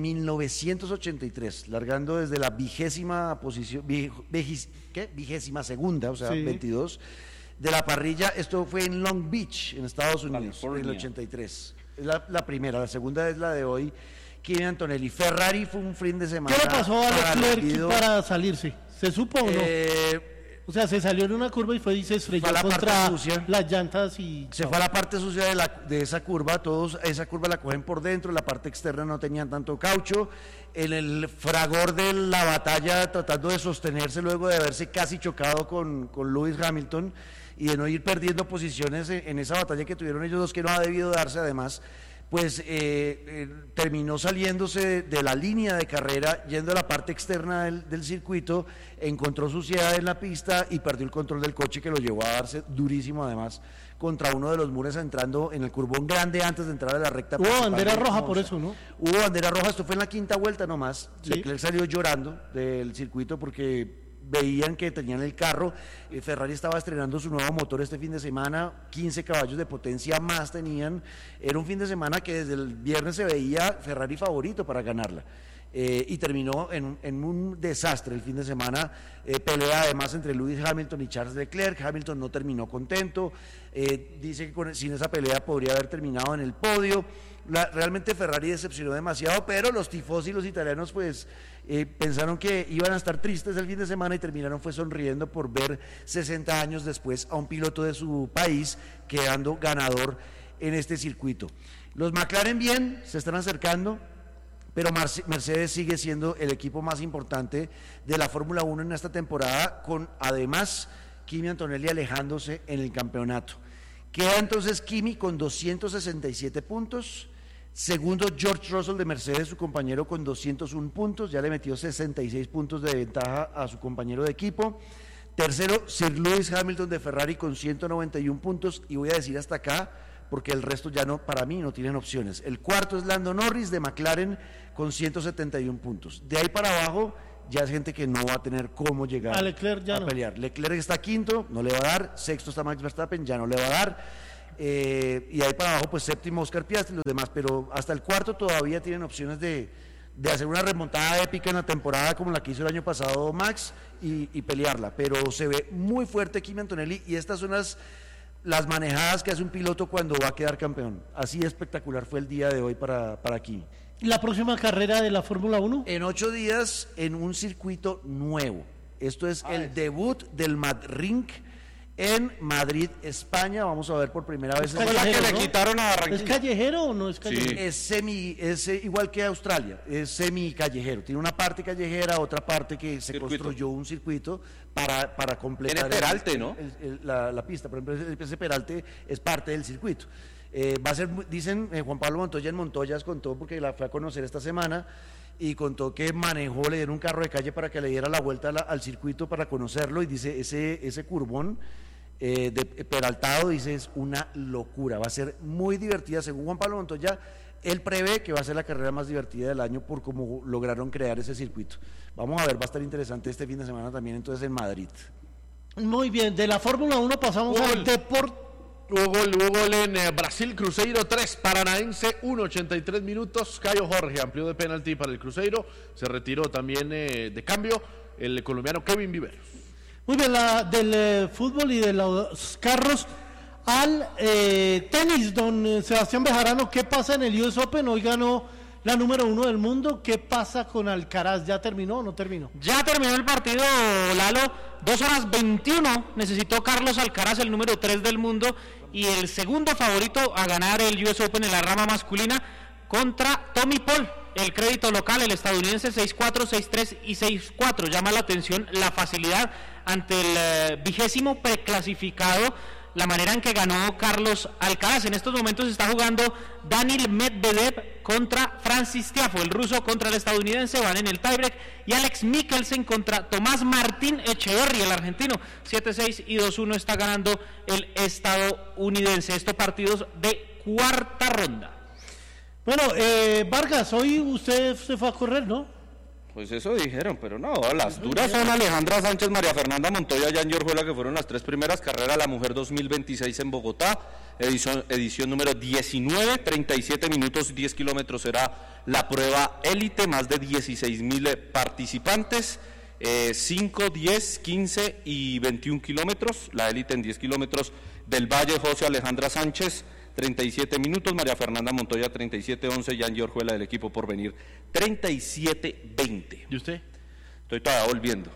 1983, largando desde la vigésima posición, vigésima segunda, o sea, 22, de la parrilla. Esto fue en Long Beach, en Estados Unidos, en el 83. Es la primera, la segunda es la de hoy. Kimi Antonelli. Ferrari fue un fin de semana. ¿Qué le pasó a Leclerc para salirse? ¿Se supo o no? O sea, se salió en una curva y se estrelló contra las llantas y... Se fue a la parte sucia de esa curva, todos esa curva la cogen por dentro, la parte externa no tenían tanto caucho, en el fragor de la batalla tratando de sostenerse luego de haberse casi chocado con Lewis Hamilton y de no ir perdiendo posiciones en esa batalla que tuvieron ellos dos, que no ha debido darse además, pues terminó saliéndose de la línea de carrera, yendo a la parte externa del circuito, encontró suciedad en la pista y perdió el control del coche, que lo llevó a darse durísimo además contra uno de los muros, entrando en el curbón grande antes de entrar a la recta. Hubo bandera roja por eso, ¿no? Hubo bandera roja, esto fue en la quinta vuelta nomás. ¿Sí? Leclerc salió llorando del circuito porque veían que tenían el carro. Ferrari estaba estrenando su nuevo motor este fin de semana, 15 caballos de potencia más tenían. Era un fin de semana que desde el viernes se veía Ferrari favorito para ganarla. Y terminó en un desastre el fin de semana, pelea además entre Lewis Hamilton y Charles Leclerc. Hamilton no terminó contento, dice que sin esa pelea podría haber terminado en el podio. Realmente Ferrari decepcionó demasiado, pero los tifosi y los italianos pues pensaron que iban a estar tristes el fin de semana y terminaron fue sonriendo por ver 60 años después a un piloto de su país quedando ganador en este circuito. Los McLaren bien, se están acercando, pero Mercedes sigue siendo el equipo más importante de la Fórmula 1 en esta temporada, con además Kimi Antonelli alejándose en el campeonato. Queda entonces Kimi con 267 puntos. Segundo, George Russell de Mercedes, su compañero, con 201 puntos. Ya le metió 66 puntos de ventaja a su compañero de equipo. Tercero, Sir Lewis Hamilton de Ferrari con 191 puntos. Y voy a decir hasta acá, porque el resto ya no, para mí no tienen opciones. El cuarto es Lando Norris de McLaren con 171 puntos. De ahí para abajo ya es gente que no va a tener cómo llegar a pelear. Leclerc está quinto, no le va a dar. Sexto está Max Verstappen, ya no le va a dar. Y ahí para abajo pues séptimo Oscar Piastri y los demás, pero hasta el cuarto todavía tienen opciones de hacer una remontada épica en la temporada como la que hizo el año pasado Max y pelearla, pero se ve muy fuerte Kimi Antonelli y estas son las manejadas que hace un piloto cuando va a quedar campeón. Así espectacular fue el día de hoy para Kimi. ¿La próxima carrera de la Fórmula 1? En 8 días en un circuito nuevo. Esto es el debut del Madrid en Madrid, España. Vamos a ver por primera vez. ¿Es la que le quitaron a Barranquilla? ¿Es callejero o no es callejero? Sí. Es igual que Australia, es semi callejero. Tiene una parte callejera, otra parte que se construyó un circuito para completar. Tiene peralte, ¿no? La pista, por ejemplo, ese peralte es parte del circuito. Va a ser, dicen, Juan Pablo Montoya en Montoyas contó, porque la fue a conocer esta semana, y contó que le dieron un carro de calle para que le diera la vuelta al circuito para conocerlo, y dice, ese curvón de peraltado, dice, es una locura, va a ser muy divertida, según Juan Pablo Montoya, él prevé que va a ser la carrera más divertida del año por cómo lograron crear ese circuito. Vamos a ver, va a estar interesante este fin de semana también entonces en Madrid. Muy bien, de la Fórmula 1 pasamos al deporte. Hubo gol en Brasil, Cruzeiro 3, Paranaense 1, 83 minutos, Caio Jorge amplió de penalti para el Cruzeiro, se retiró también de cambio el colombiano Kevin Viveros. Muy bien, del fútbol y de los carros al tenis, don Sebastián Bejarano, ¿qué pasa en el US Open? Hoy ganó la número 1 del mundo. ¿Qué pasa con Alcaraz? ¿Ya terminó o no terminó? Ya terminó el partido, Lalo. 2 horas 21 necesitó Carlos Alcaraz, el número 3 del mundo y el segundo favorito a ganar el US Open en la rama masculina, contra Tommy Paul, el crédito local, el estadounidense, 6-4, 6-3 y 6-4. Llama la atención la facilidad ante el 20º preclasificado, la manera en que ganó Carlos Alcaraz. En estos momentos está jugando Daniil Medvedev contra Francis Tiafoe, el ruso contra el estadounidense, van en el tiebreak, y Alex Mikkelsen contra Tomás Martín Echeverry, el argentino, 7-6 y 2-1 está ganando el estadounidense. Estos partidos de cuarta ronda. Bueno, Vargas, hoy usted se fue a correr, ¿no? Pues eso dijeron, pero no, las duras son Alejandra Sánchez, María Fernanda Montoya, Jan Orjuela, que fueron las 3 primeras carreras, la Mujer 2026 en Bogotá, edición número 19, 37 minutos, 10 kilómetros será la prueba élite, más de 16.000 participantes, 5, 10, 15 y 21 kilómetros, la élite en 10 kilómetros del Valle, José Alejandra Sánchez, 37 minutos, María Fernanda Montoya 37-11, Jan Orjuela del equipo por venir 37-20. ¿Y usted? Estoy todavía volviendo.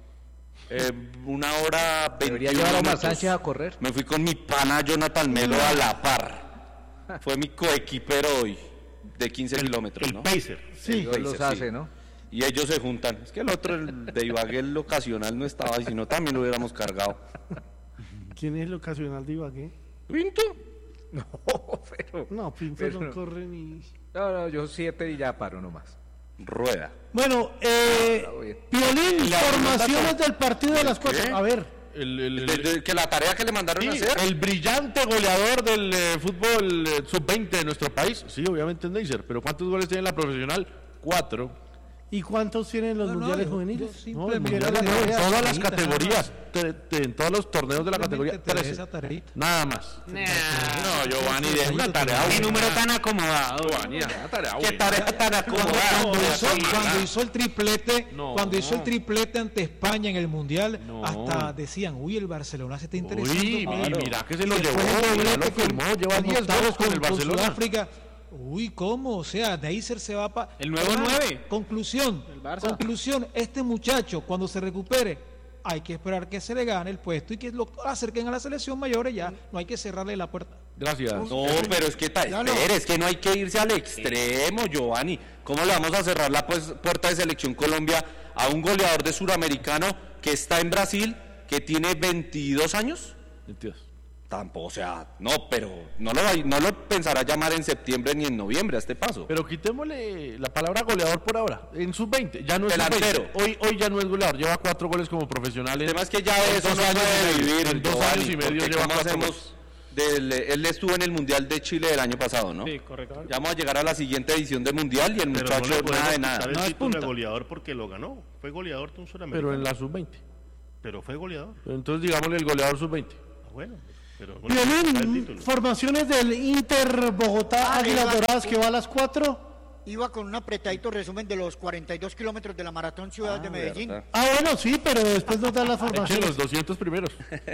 1 hora 21 Debería llevar a Omar Sánchez a correr. Me fui con mi pana Jonathan Melo a la par. Fue mi coequipero hoy, de 15 kilómetros, ¿no? Pacer. Sí, Pacer, los hace, ¿no? Y ellos se juntan. Es que el otro, el de Ibagué, el ocasional no estaba, y si no también lo hubiéramos cargado. ¿Quién es el ocasional de Ibagué? ¿Pinto? No, pero... No, Pinto no corre ni... No, yo 7 y ya paro nomás. Rueda. Bueno, Piolín, informaciones del partido de las 4. A ver. Que la tarea que le mandaron a hacer. El brillante goleador del fútbol sub-20 de nuestro país, sí, obviamente es Neisser, pero ¿cuántos goles tiene la profesional? 4. ¿Y cuántos tienen los mundiales juveniles? Todas las categorías, en todos los torneos de la categoría 13. Nada más. No, Giovanni, de una tarea. Qué número tan acomodado. Giovanni, una tarea. Qué tarea tan acomodada. Cuando hizo el triplete, hizo el triplete ante España en el mundial, hasta decían, uy, el Barcelona se está interesando. Uy, mira que se lo llevó, lo firmó, lleva 10 goles con el Barcelona. Sudáfrica. Uy, ¿cómo? O sea, Neisser se va para... El nuevo 9. Conclusión, este muchacho, cuando se recupere, hay que esperar que se le gane el puesto y que lo acerquen a la selección mayor, ya no hay que cerrarle la puerta. Gracias. No, pero es que es que no hay que irse al extremo, Giovanni. ¿Cómo le vamos a cerrar la puerta de Selección Colombia a un goleador de suramericano que está en Brasil, que tiene 22 años? 22. Tampoco, o sea, no, pero no lo pensará llamar en septiembre ni en noviembre a este paso. Pero quitémosle la palabra goleador por ahora. En sub-20, ya no es delantero. Hoy ya no es goleador, lleva 4 goles como profesional. El tema es que ya de eso no puede vivir. En 2 años y medio lleva 4 goles. Él estuvo en el Mundial de Chile del año pasado, ¿no? Sí, correcto. Ya vamos a llegar a la siguiente edición del Mundial y el muchacho nada de nada. No es título de goleador porque lo ganó. Fue goleador de un suramericano. Pero en la sub-20. Pero fue goleador. Entonces digámosle el goleador sub-20. Bueno. Pero Vienen formaciones del Inter Bogotá, Águilas Doradas, que va a las 4. Iba con un apretadito resumen de los 42 kilómetros de la Maratón Ciudad de Medellín. ¿Verdad? Bueno, sí, pero después nos dan las formaciones. Los 200 primeros.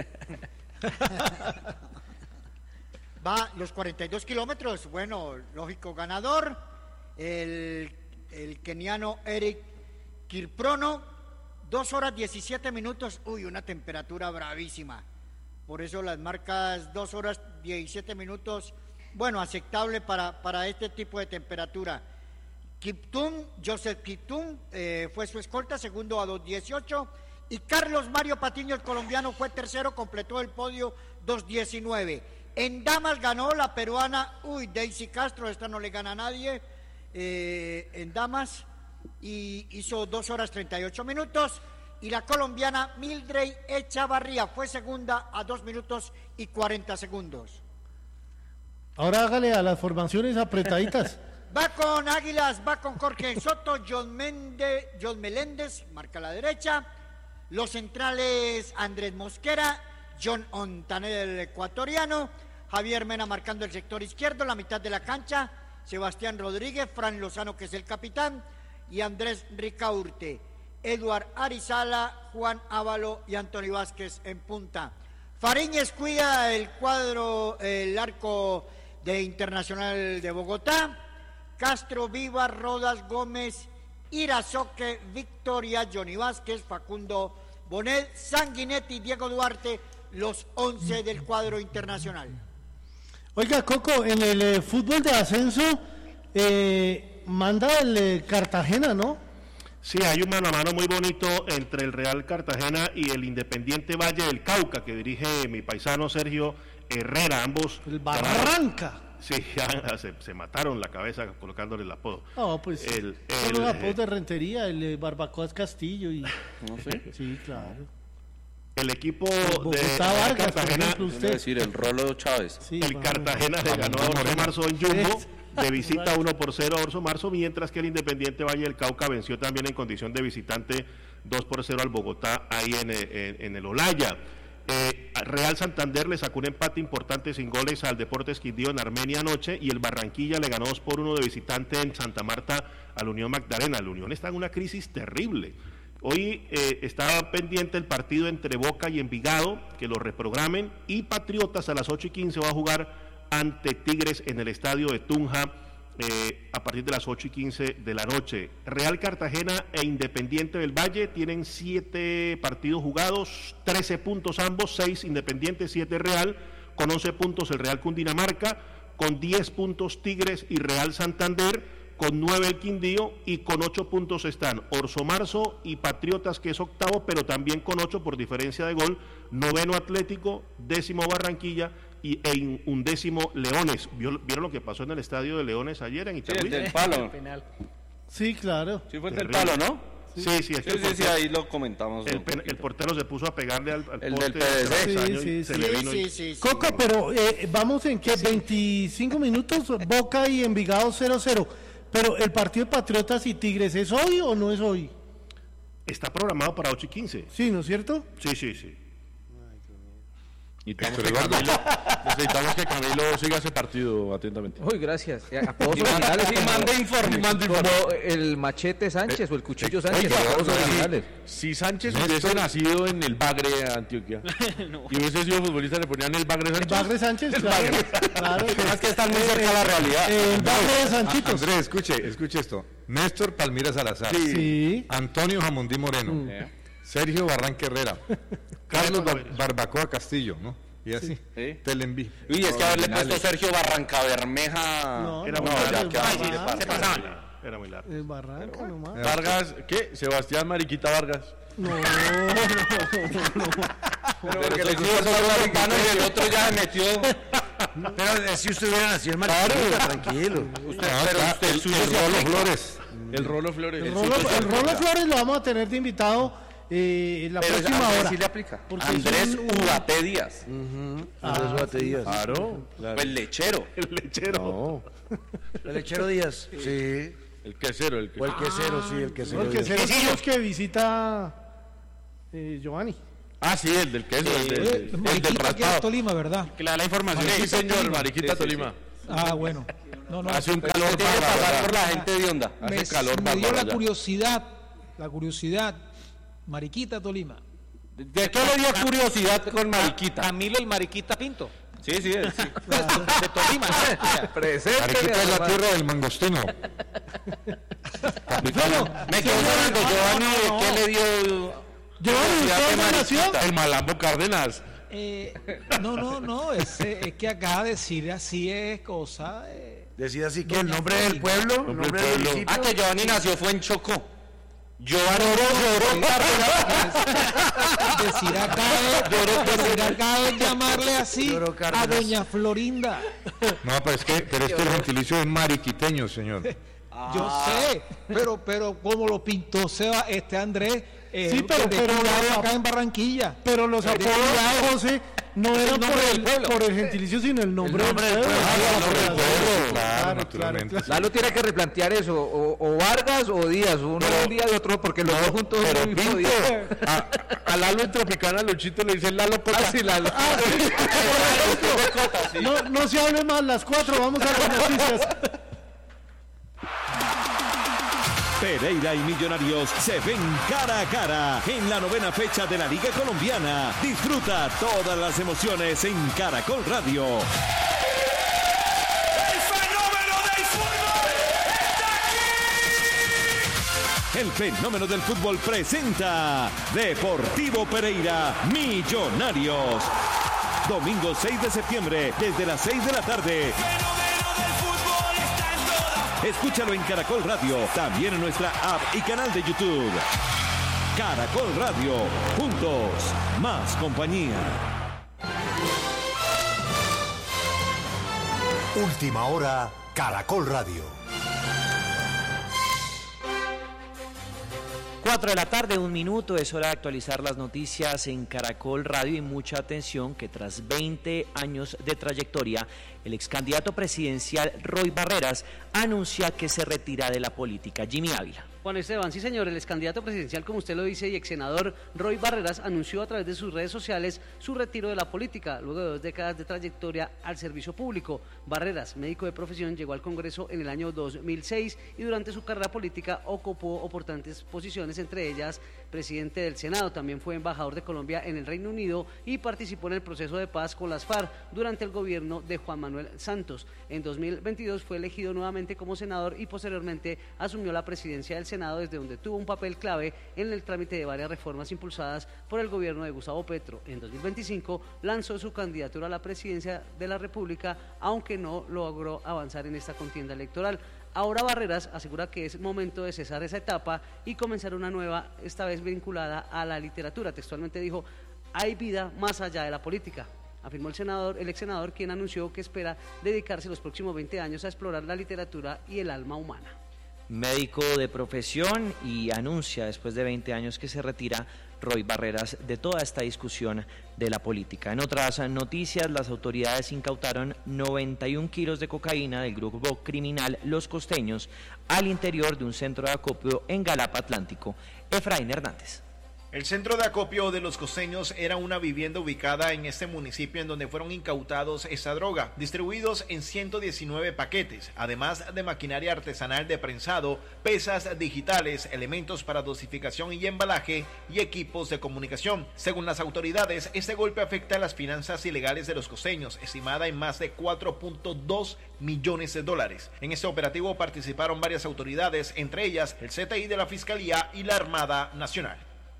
Va los 42 kilómetros, bueno, lógico ganador, el keniano Eric Kirprono, 2 horas 17 minutos, una temperatura bravísima. Por eso las marcas 2 horas 17 minutos, bueno, aceptable para este tipo de temperatura. Joseph Kiptum fue su escolta, segundo a 2:18, y Carlos Mario Patiño, el colombiano, fue tercero, completó el podio 2:19. En damas ganó la peruana, Daisy Castro, esta no le gana a nadie, en damas, y hizo 2 horas 38 minutos. Y la colombiana Mildred Echavarría fue segunda a 2 minutos y 40 segundos. Ahora hágale a las formaciones apretaditas. Va con Águilas, va con Jorge Soto, John Meléndez, marca a la derecha. Los centrales, Andrés Mosquera, John Ontaner, el ecuatoriano. Javier Mena marcando el sector izquierdo, la mitad de la cancha. Sebastián Rodríguez, Fran Lozano, que es el capitán, y Andrés Ricaurte. Eduard Arizala, Juan Ávalo y Antonio Vázquez en punta. Fariñez cuida el arco de Internacional de Bogotá. Castro, Viva, Rodas, Gómez, Irazoque, Victoria, Johnny Vázquez, Facundo Bonet, Sanguinetti, Diego Duarte, los 11 del cuadro internacional. Oiga, Coco, en el fútbol de ascenso manda el Cartagena, ¿no? Sí, hay un mano a mano muy bonito entre el Real Cartagena y el Independiente Valle del Cauca, que dirige mi paisano Sergio Herrera, ambos... El Barranca. Sí, ya se mataron la cabeza colocándole el apodo. No, pues son los apodos de Rentería, el Barbacoas Castillo y... ¿No sé? Sí, claro. El equipo de Vargas, Cartagena, es decir, el Rolo Chávez. Sí, el Cartagena le ganó a Orso Marzo en Jumbo de visita 1-0 a Orso Marzo, mientras que el Independiente Valle del Cauca venció también en condición de visitante 2-0 al Bogotá ahí en el Olaya. Real Santander le sacó un empate importante sin goles al Deportes Quindío en Armenia anoche, y el Barranquilla le ganó 2-1 de visitante en Santa Marta al Unión Magdalena. La Unión está en una crisis terrible. Hoy estaba pendiente el partido entre Boca y Envigado, que lo reprogramen, y Patriotas a las 8:15 va a jugar ante Tigres en el estadio de Tunja a partir de las 8:15 de la noche. Real Cartagena e Independiente del Valle tienen 7 partidos jugados, 13 puntos ambos, 6 Independiente, 7 Real, con 11 puntos el Real Cundinamarca, con 10 puntos Tigres y Real Santander, con 9 el Quindío, y con 8 puntos están Orso Marzo y Patriotas, que es octavo, pero también con 8 por diferencia de gol, noveno Atlético, 10º Barranquilla y undécimo Leones. ¿Vieron lo que pasó en el estadio de Leones ayer en Itagüí? Sí, el del palo. Sí, claro. Sí, fue el del palo, ¿no? Sí, sí, ahí lo comentamos. El portero se puso a pegarle al el poste del PDC. Sí. Coco, pero vamos en que 25 minutos, Boca y Envigado 0-0. Pero el partido de Patriotas y Tigres, ¿es hoy o no es hoy? Está programado para 8:15. Sí, ¿no es cierto? Sí. Necesitamos que Camilo siga ese partido atentamente. Uy, gracias. Apodos originales. Mande informe. Como el Machete Sánchez o el Cuchillo Sánchez. Apodos originales. Si Sánchez hubiese nacido en el Bagre, Antioquia, y hubiese sido futbolista, le ponían el Bagre Sánchez. El Bagre Sánchez, claro. Es que están muy cerca de la realidad. El Bagre de Sanchitos. Andrés, escuche esto. Néstor Palmira Salazar. Sí. Antonio Jamundí Moreno. Sergio Barranca Herrera. Carlos Barbacoa Castillo, ¿no? Y así. ¿Sí? Te le envío. Uy, es que haberle puesto Sergio Barranca Bermeja. Era muy largo. Era muy largo. El Barranca nomás. Vargas, ¿qué? Sebastián Mariquita Vargas. No. Porque le hizo el urbano y el otro ya metió. Pero si usted hubiera nacido en Mariquita, tranquilo. El Rolo Flores. El Rolo Flores lo vamos a tener de invitado la próxima hora. Sí le aplica. Andrés Ubaté Díaz. Andrés Ubaté Díaz. Claro. El lechero. No. El lechero Díaz. Sí. El quesero. O el quesero, sí, el quesero. El quesero es los que visita Giovanni. Ah, sí, el del queso, el del Mariquita queda raspado. Tolima, ¿verdad? Que le da la información. Sí, señor, Mariquita Tolima. Ah, bueno. No. Hace un Pero calor usted tiene que pasar bárbaro. por la gente de onda. Hace calor me dio bárbaro la allá. curiosidad, Mariquita Tolima. ¿De qué le dio curiosidad con Mariquita? Camilo el Mariquita Pinto. Sí. De Tolima. Presente. Mariquita es la tierra del mangostino. Me quedo hablando, Giovanni, ¿qué le dio? El Malambo Cárdenas. No, es que acá decir así es cosa. Decía así que el nombre del pueblo, el nombre del municipio. Ah, que Giovanni nació fue en Chocó. Decir acá es llamarle así a doña Florinda. No, pero es que el gentilicio es mariquiteño, señor. Yo sé, pero como lo pintó Andrés, Sí, pero acá en Barranquilla. Pero los apodos, José, no eran por el gentilicio, sino el nombre del pueblo. Claro, naturalmente. Lalo tiene que replantear eso, o Vargas o Díaz, uno un día y otro, porque los dos juntos son el mismo día. A Lalo en Tropicana, Luchito le dice Lalo Cota. Sí, Lalo. No se hable más, las 4, vamos a las noticias. Pereira y Millonarios se ven cara a cara en la 9ª fecha de la Liga Colombiana. Disfruta todas las emociones en Caracol Radio. ¡El fenómeno del fútbol está aquí! El fenómeno del fútbol presenta Deportivo Pereira Millonarios. Domingo 6 de septiembre desde las 6 de la tarde. Escúchalo en Caracol Radio, también en nuestra app y canal de YouTube. Caracol Radio, juntos, más compañía. Última hora, Caracol Radio. 4 de la tarde, 1 minuto, es hora de actualizar las noticias en Caracol Radio y mucha atención que tras 20 años de trayectoria, el ex candidato presidencial Roy Barreras anuncia que se retira de la política. Jimmy Ávila. Juan Esteban, sí señor, el ex candidato presidencial, como usted lo dice, y ex senador Roy Barreras anunció a través de sus redes sociales su retiro de la política, luego de 2 décadas de trayectoria al servicio público. Barreras, médico de profesión, llegó al Congreso en el año 2006 y durante su carrera política ocupó importantes posiciones, entre ellas presidente del Senado, también fue embajador de Colombia en el Reino Unido y participó en el proceso de paz con las FARC durante el gobierno de Juan Manuel Santos. En 2022 fue elegido nuevamente como senador y posteriormente asumió la presidencia del Senado, desde donde tuvo un papel clave en el trámite de varias reformas impulsadas por el gobierno de Gustavo Petro. En 2025 lanzó su candidatura a la presidencia de la República, aunque no logró avanzar en esta contienda electoral. Ahora Barreras asegura que es momento de cesar esa etapa y comenzar una nueva, esta vez vinculada a la literatura. Textualmente dijo: hay vida más allá de la política, afirmó el ex senador, quien anunció que espera dedicarse los próximos 20 años a explorar la literatura y el alma humana. Médico de profesión, y anuncia después de 20 años que se retira Roy Barreras de toda esta discusión de la política. En otras noticias, las autoridades incautaron 91 kilos de cocaína del grupo criminal Los Costeños al interior de un centro de acopio en Galapa Atlántico. Efraín Hernández. El centro de acopio de Los Costeños era una vivienda ubicada en este municipio en donde fueron incautados esa droga, distribuidos en 119 paquetes, además de maquinaria artesanal de prensado, pesas digitales, elementos para dosificación y embalaje y equipos de comunicación. Según las autoridades, este golpe afecta a las finanzas ilegales de Los Costeños, estimada en más de 4.2 millones de dólares. En este operativo participaron varias autoridades, entre ellas el CTI de la Fiscalía y la Armada Nacional.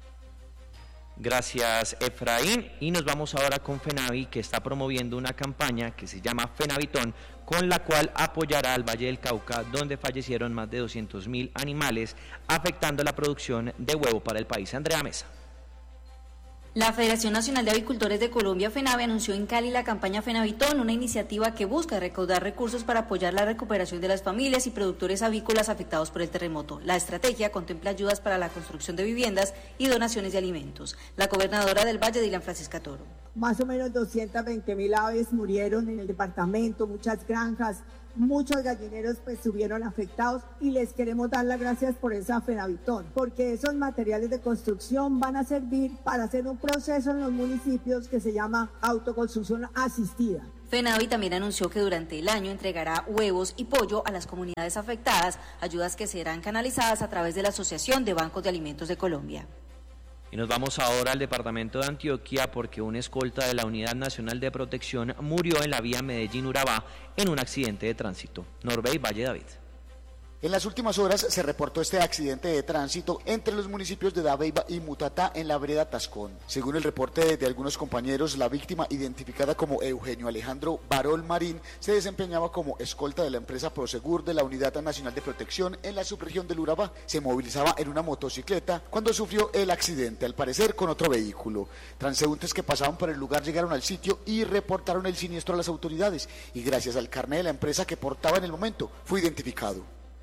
Gracias, Efraín, y nos vamos ahora con FENAVI, que está promoviendo una campaña que se llama Fenavitón, con la cual apoyará al Valle del Cauca, donde fallecieron más de 200.000 animales, afectando la producción de huevo para el país. Andrea Mesa. La Federación Nacional de Avicultores de Colombia, FENAVE, anunció en Cali la campaña FENAVITON, una iniciativa que busca recaudar recursos para apoyar la recuperación de las familias y productores avícolas afectados por el terremoto. La estrategia contempla ayudas para la construcción de viviendas y donaciones de alimentos. La gobernadora del Valle, Dylan Francisca Toro. Más o menos 220.000 aves murieron en el departamento, muchas granjas, muchos gallineros pues estuvieron afectados y les queremos dar las gracias por esa FENAVITON, porque esos materiales de construcción van a servir para hacer un proceso en los municipios que se llama autoconstrucción asistida. FENAVI también anunció que durante el año entregará huevos y pollo a las comunidades afectadas, ayudas que serán canalizadas a través de la Asociación de Bancos de Alimentos de Colombia. Y nos vamos ahora al departamento de Antioquia porque un escolta de la Unidad Nacional de Protección murió en la vía Medellín-Urabá en un accidente de tránsito. Norbey Valle David. En las últimas horas se reportó este accidente de tránsito entre los municipios de Dabeiba y Mutatá en la vereda Tascón. Según el reporte de algunos compañeros, la víctima, identificada como Eugenio Alejandro Barol Marín, se desempeñaba como escolta de la empresa Prosegur de la Unidad Nacional de Protección en la subregión del Urabá. Se movilizaba en una motocicleta cuando sufrió el accidente, al parecer con otro vehículo. Transeúntes que pasaban por el lugar llegaron al sitio y reportaron el siniestro a las autoridades, y gracias al carné de la empresa que portaba en el momento, fue identificado.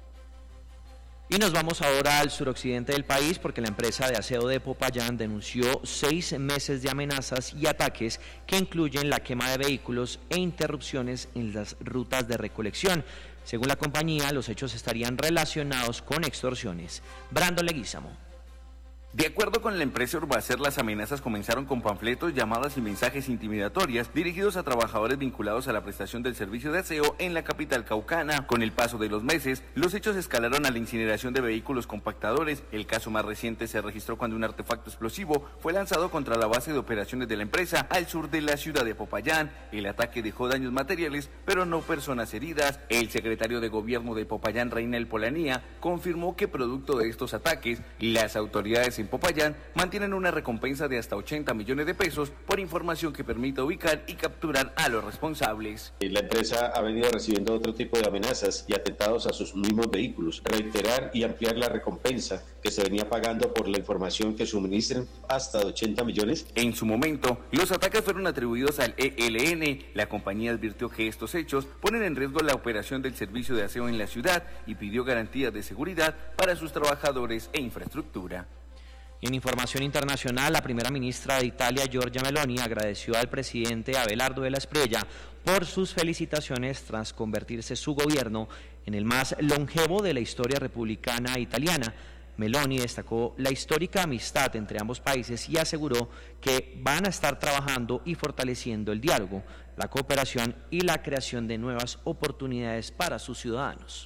Y nos vamos ahora al suroccidente del país porque la empresa de aseo de Popayán denunció 6 meses de amenazas y ataques que incluyen la quema de vehículos e interrupciones en las rutas de recolección. Según la compañía, los hechos estarían relacionados con extorsiones. Brandon Leguízamo. De acuerdo con la empresa Urbacer, las amenazas comenzaron con panfletos, llamadas y mensajes intimidatorias dirigidos a trabajadores vinculados a la prestación del servicio de aseo en la capital caucana. Con el paso de los meses, los hechos escalaron a la incineración de vehículos compactadores. El caso más reciente se registró cuando un artefacto explosivo fue lanzado contra la base de operaciones de la empresa al sur de la ciudad de Popayán. El ataque dejó daños materiales, pero no personas heridas. El secretario de gobierno de Popayán, Reinel Polanía, confirmó que producto de estos ataques, las autoridades en Popayán mantienen una recompensa de hasta 80 millones de pesos por información que permita ubicar y capturar a los responsables. La empresa ha venido recibiendo otro tipo de amenazas y atentados a sus mismos vehículos. Reiterar y ampliar la recompensa que se venía pagando por la información que suministren hasta 80 millones. En su momento, los ataques fueron atribuidos al ELN. La compañía advirtió que estos hechos ponen en riesgo la operación del servicio de aseo en la ciudad y pidió garantías de seguridad para sus trabajadores e infraestructura. Y en información internacional, la primera ministra de Italia, Giorgia Meloni, agradeció al presidente Abelardo Della Espriella por sus felicitaciones tras convertirse su gobierno en el más longevo de la historia republicana italiana. Meloni destacó la histórica amistad entre ambos países y aseguró que van a estar trabajando y fortaleciendo el diálogo, la cooperación y la creación de nuevas oportunidades para sus ciudadanos.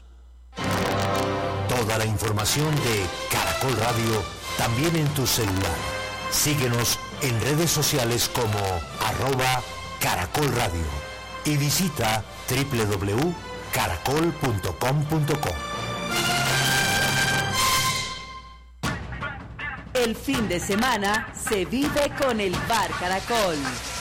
Toda la información de Caracol Radio también en tu celular. Síguenos en redes sociales como @Caracol Radio y visita www.caracol.com.co. El fin de semana se vive con el Bar Caracol.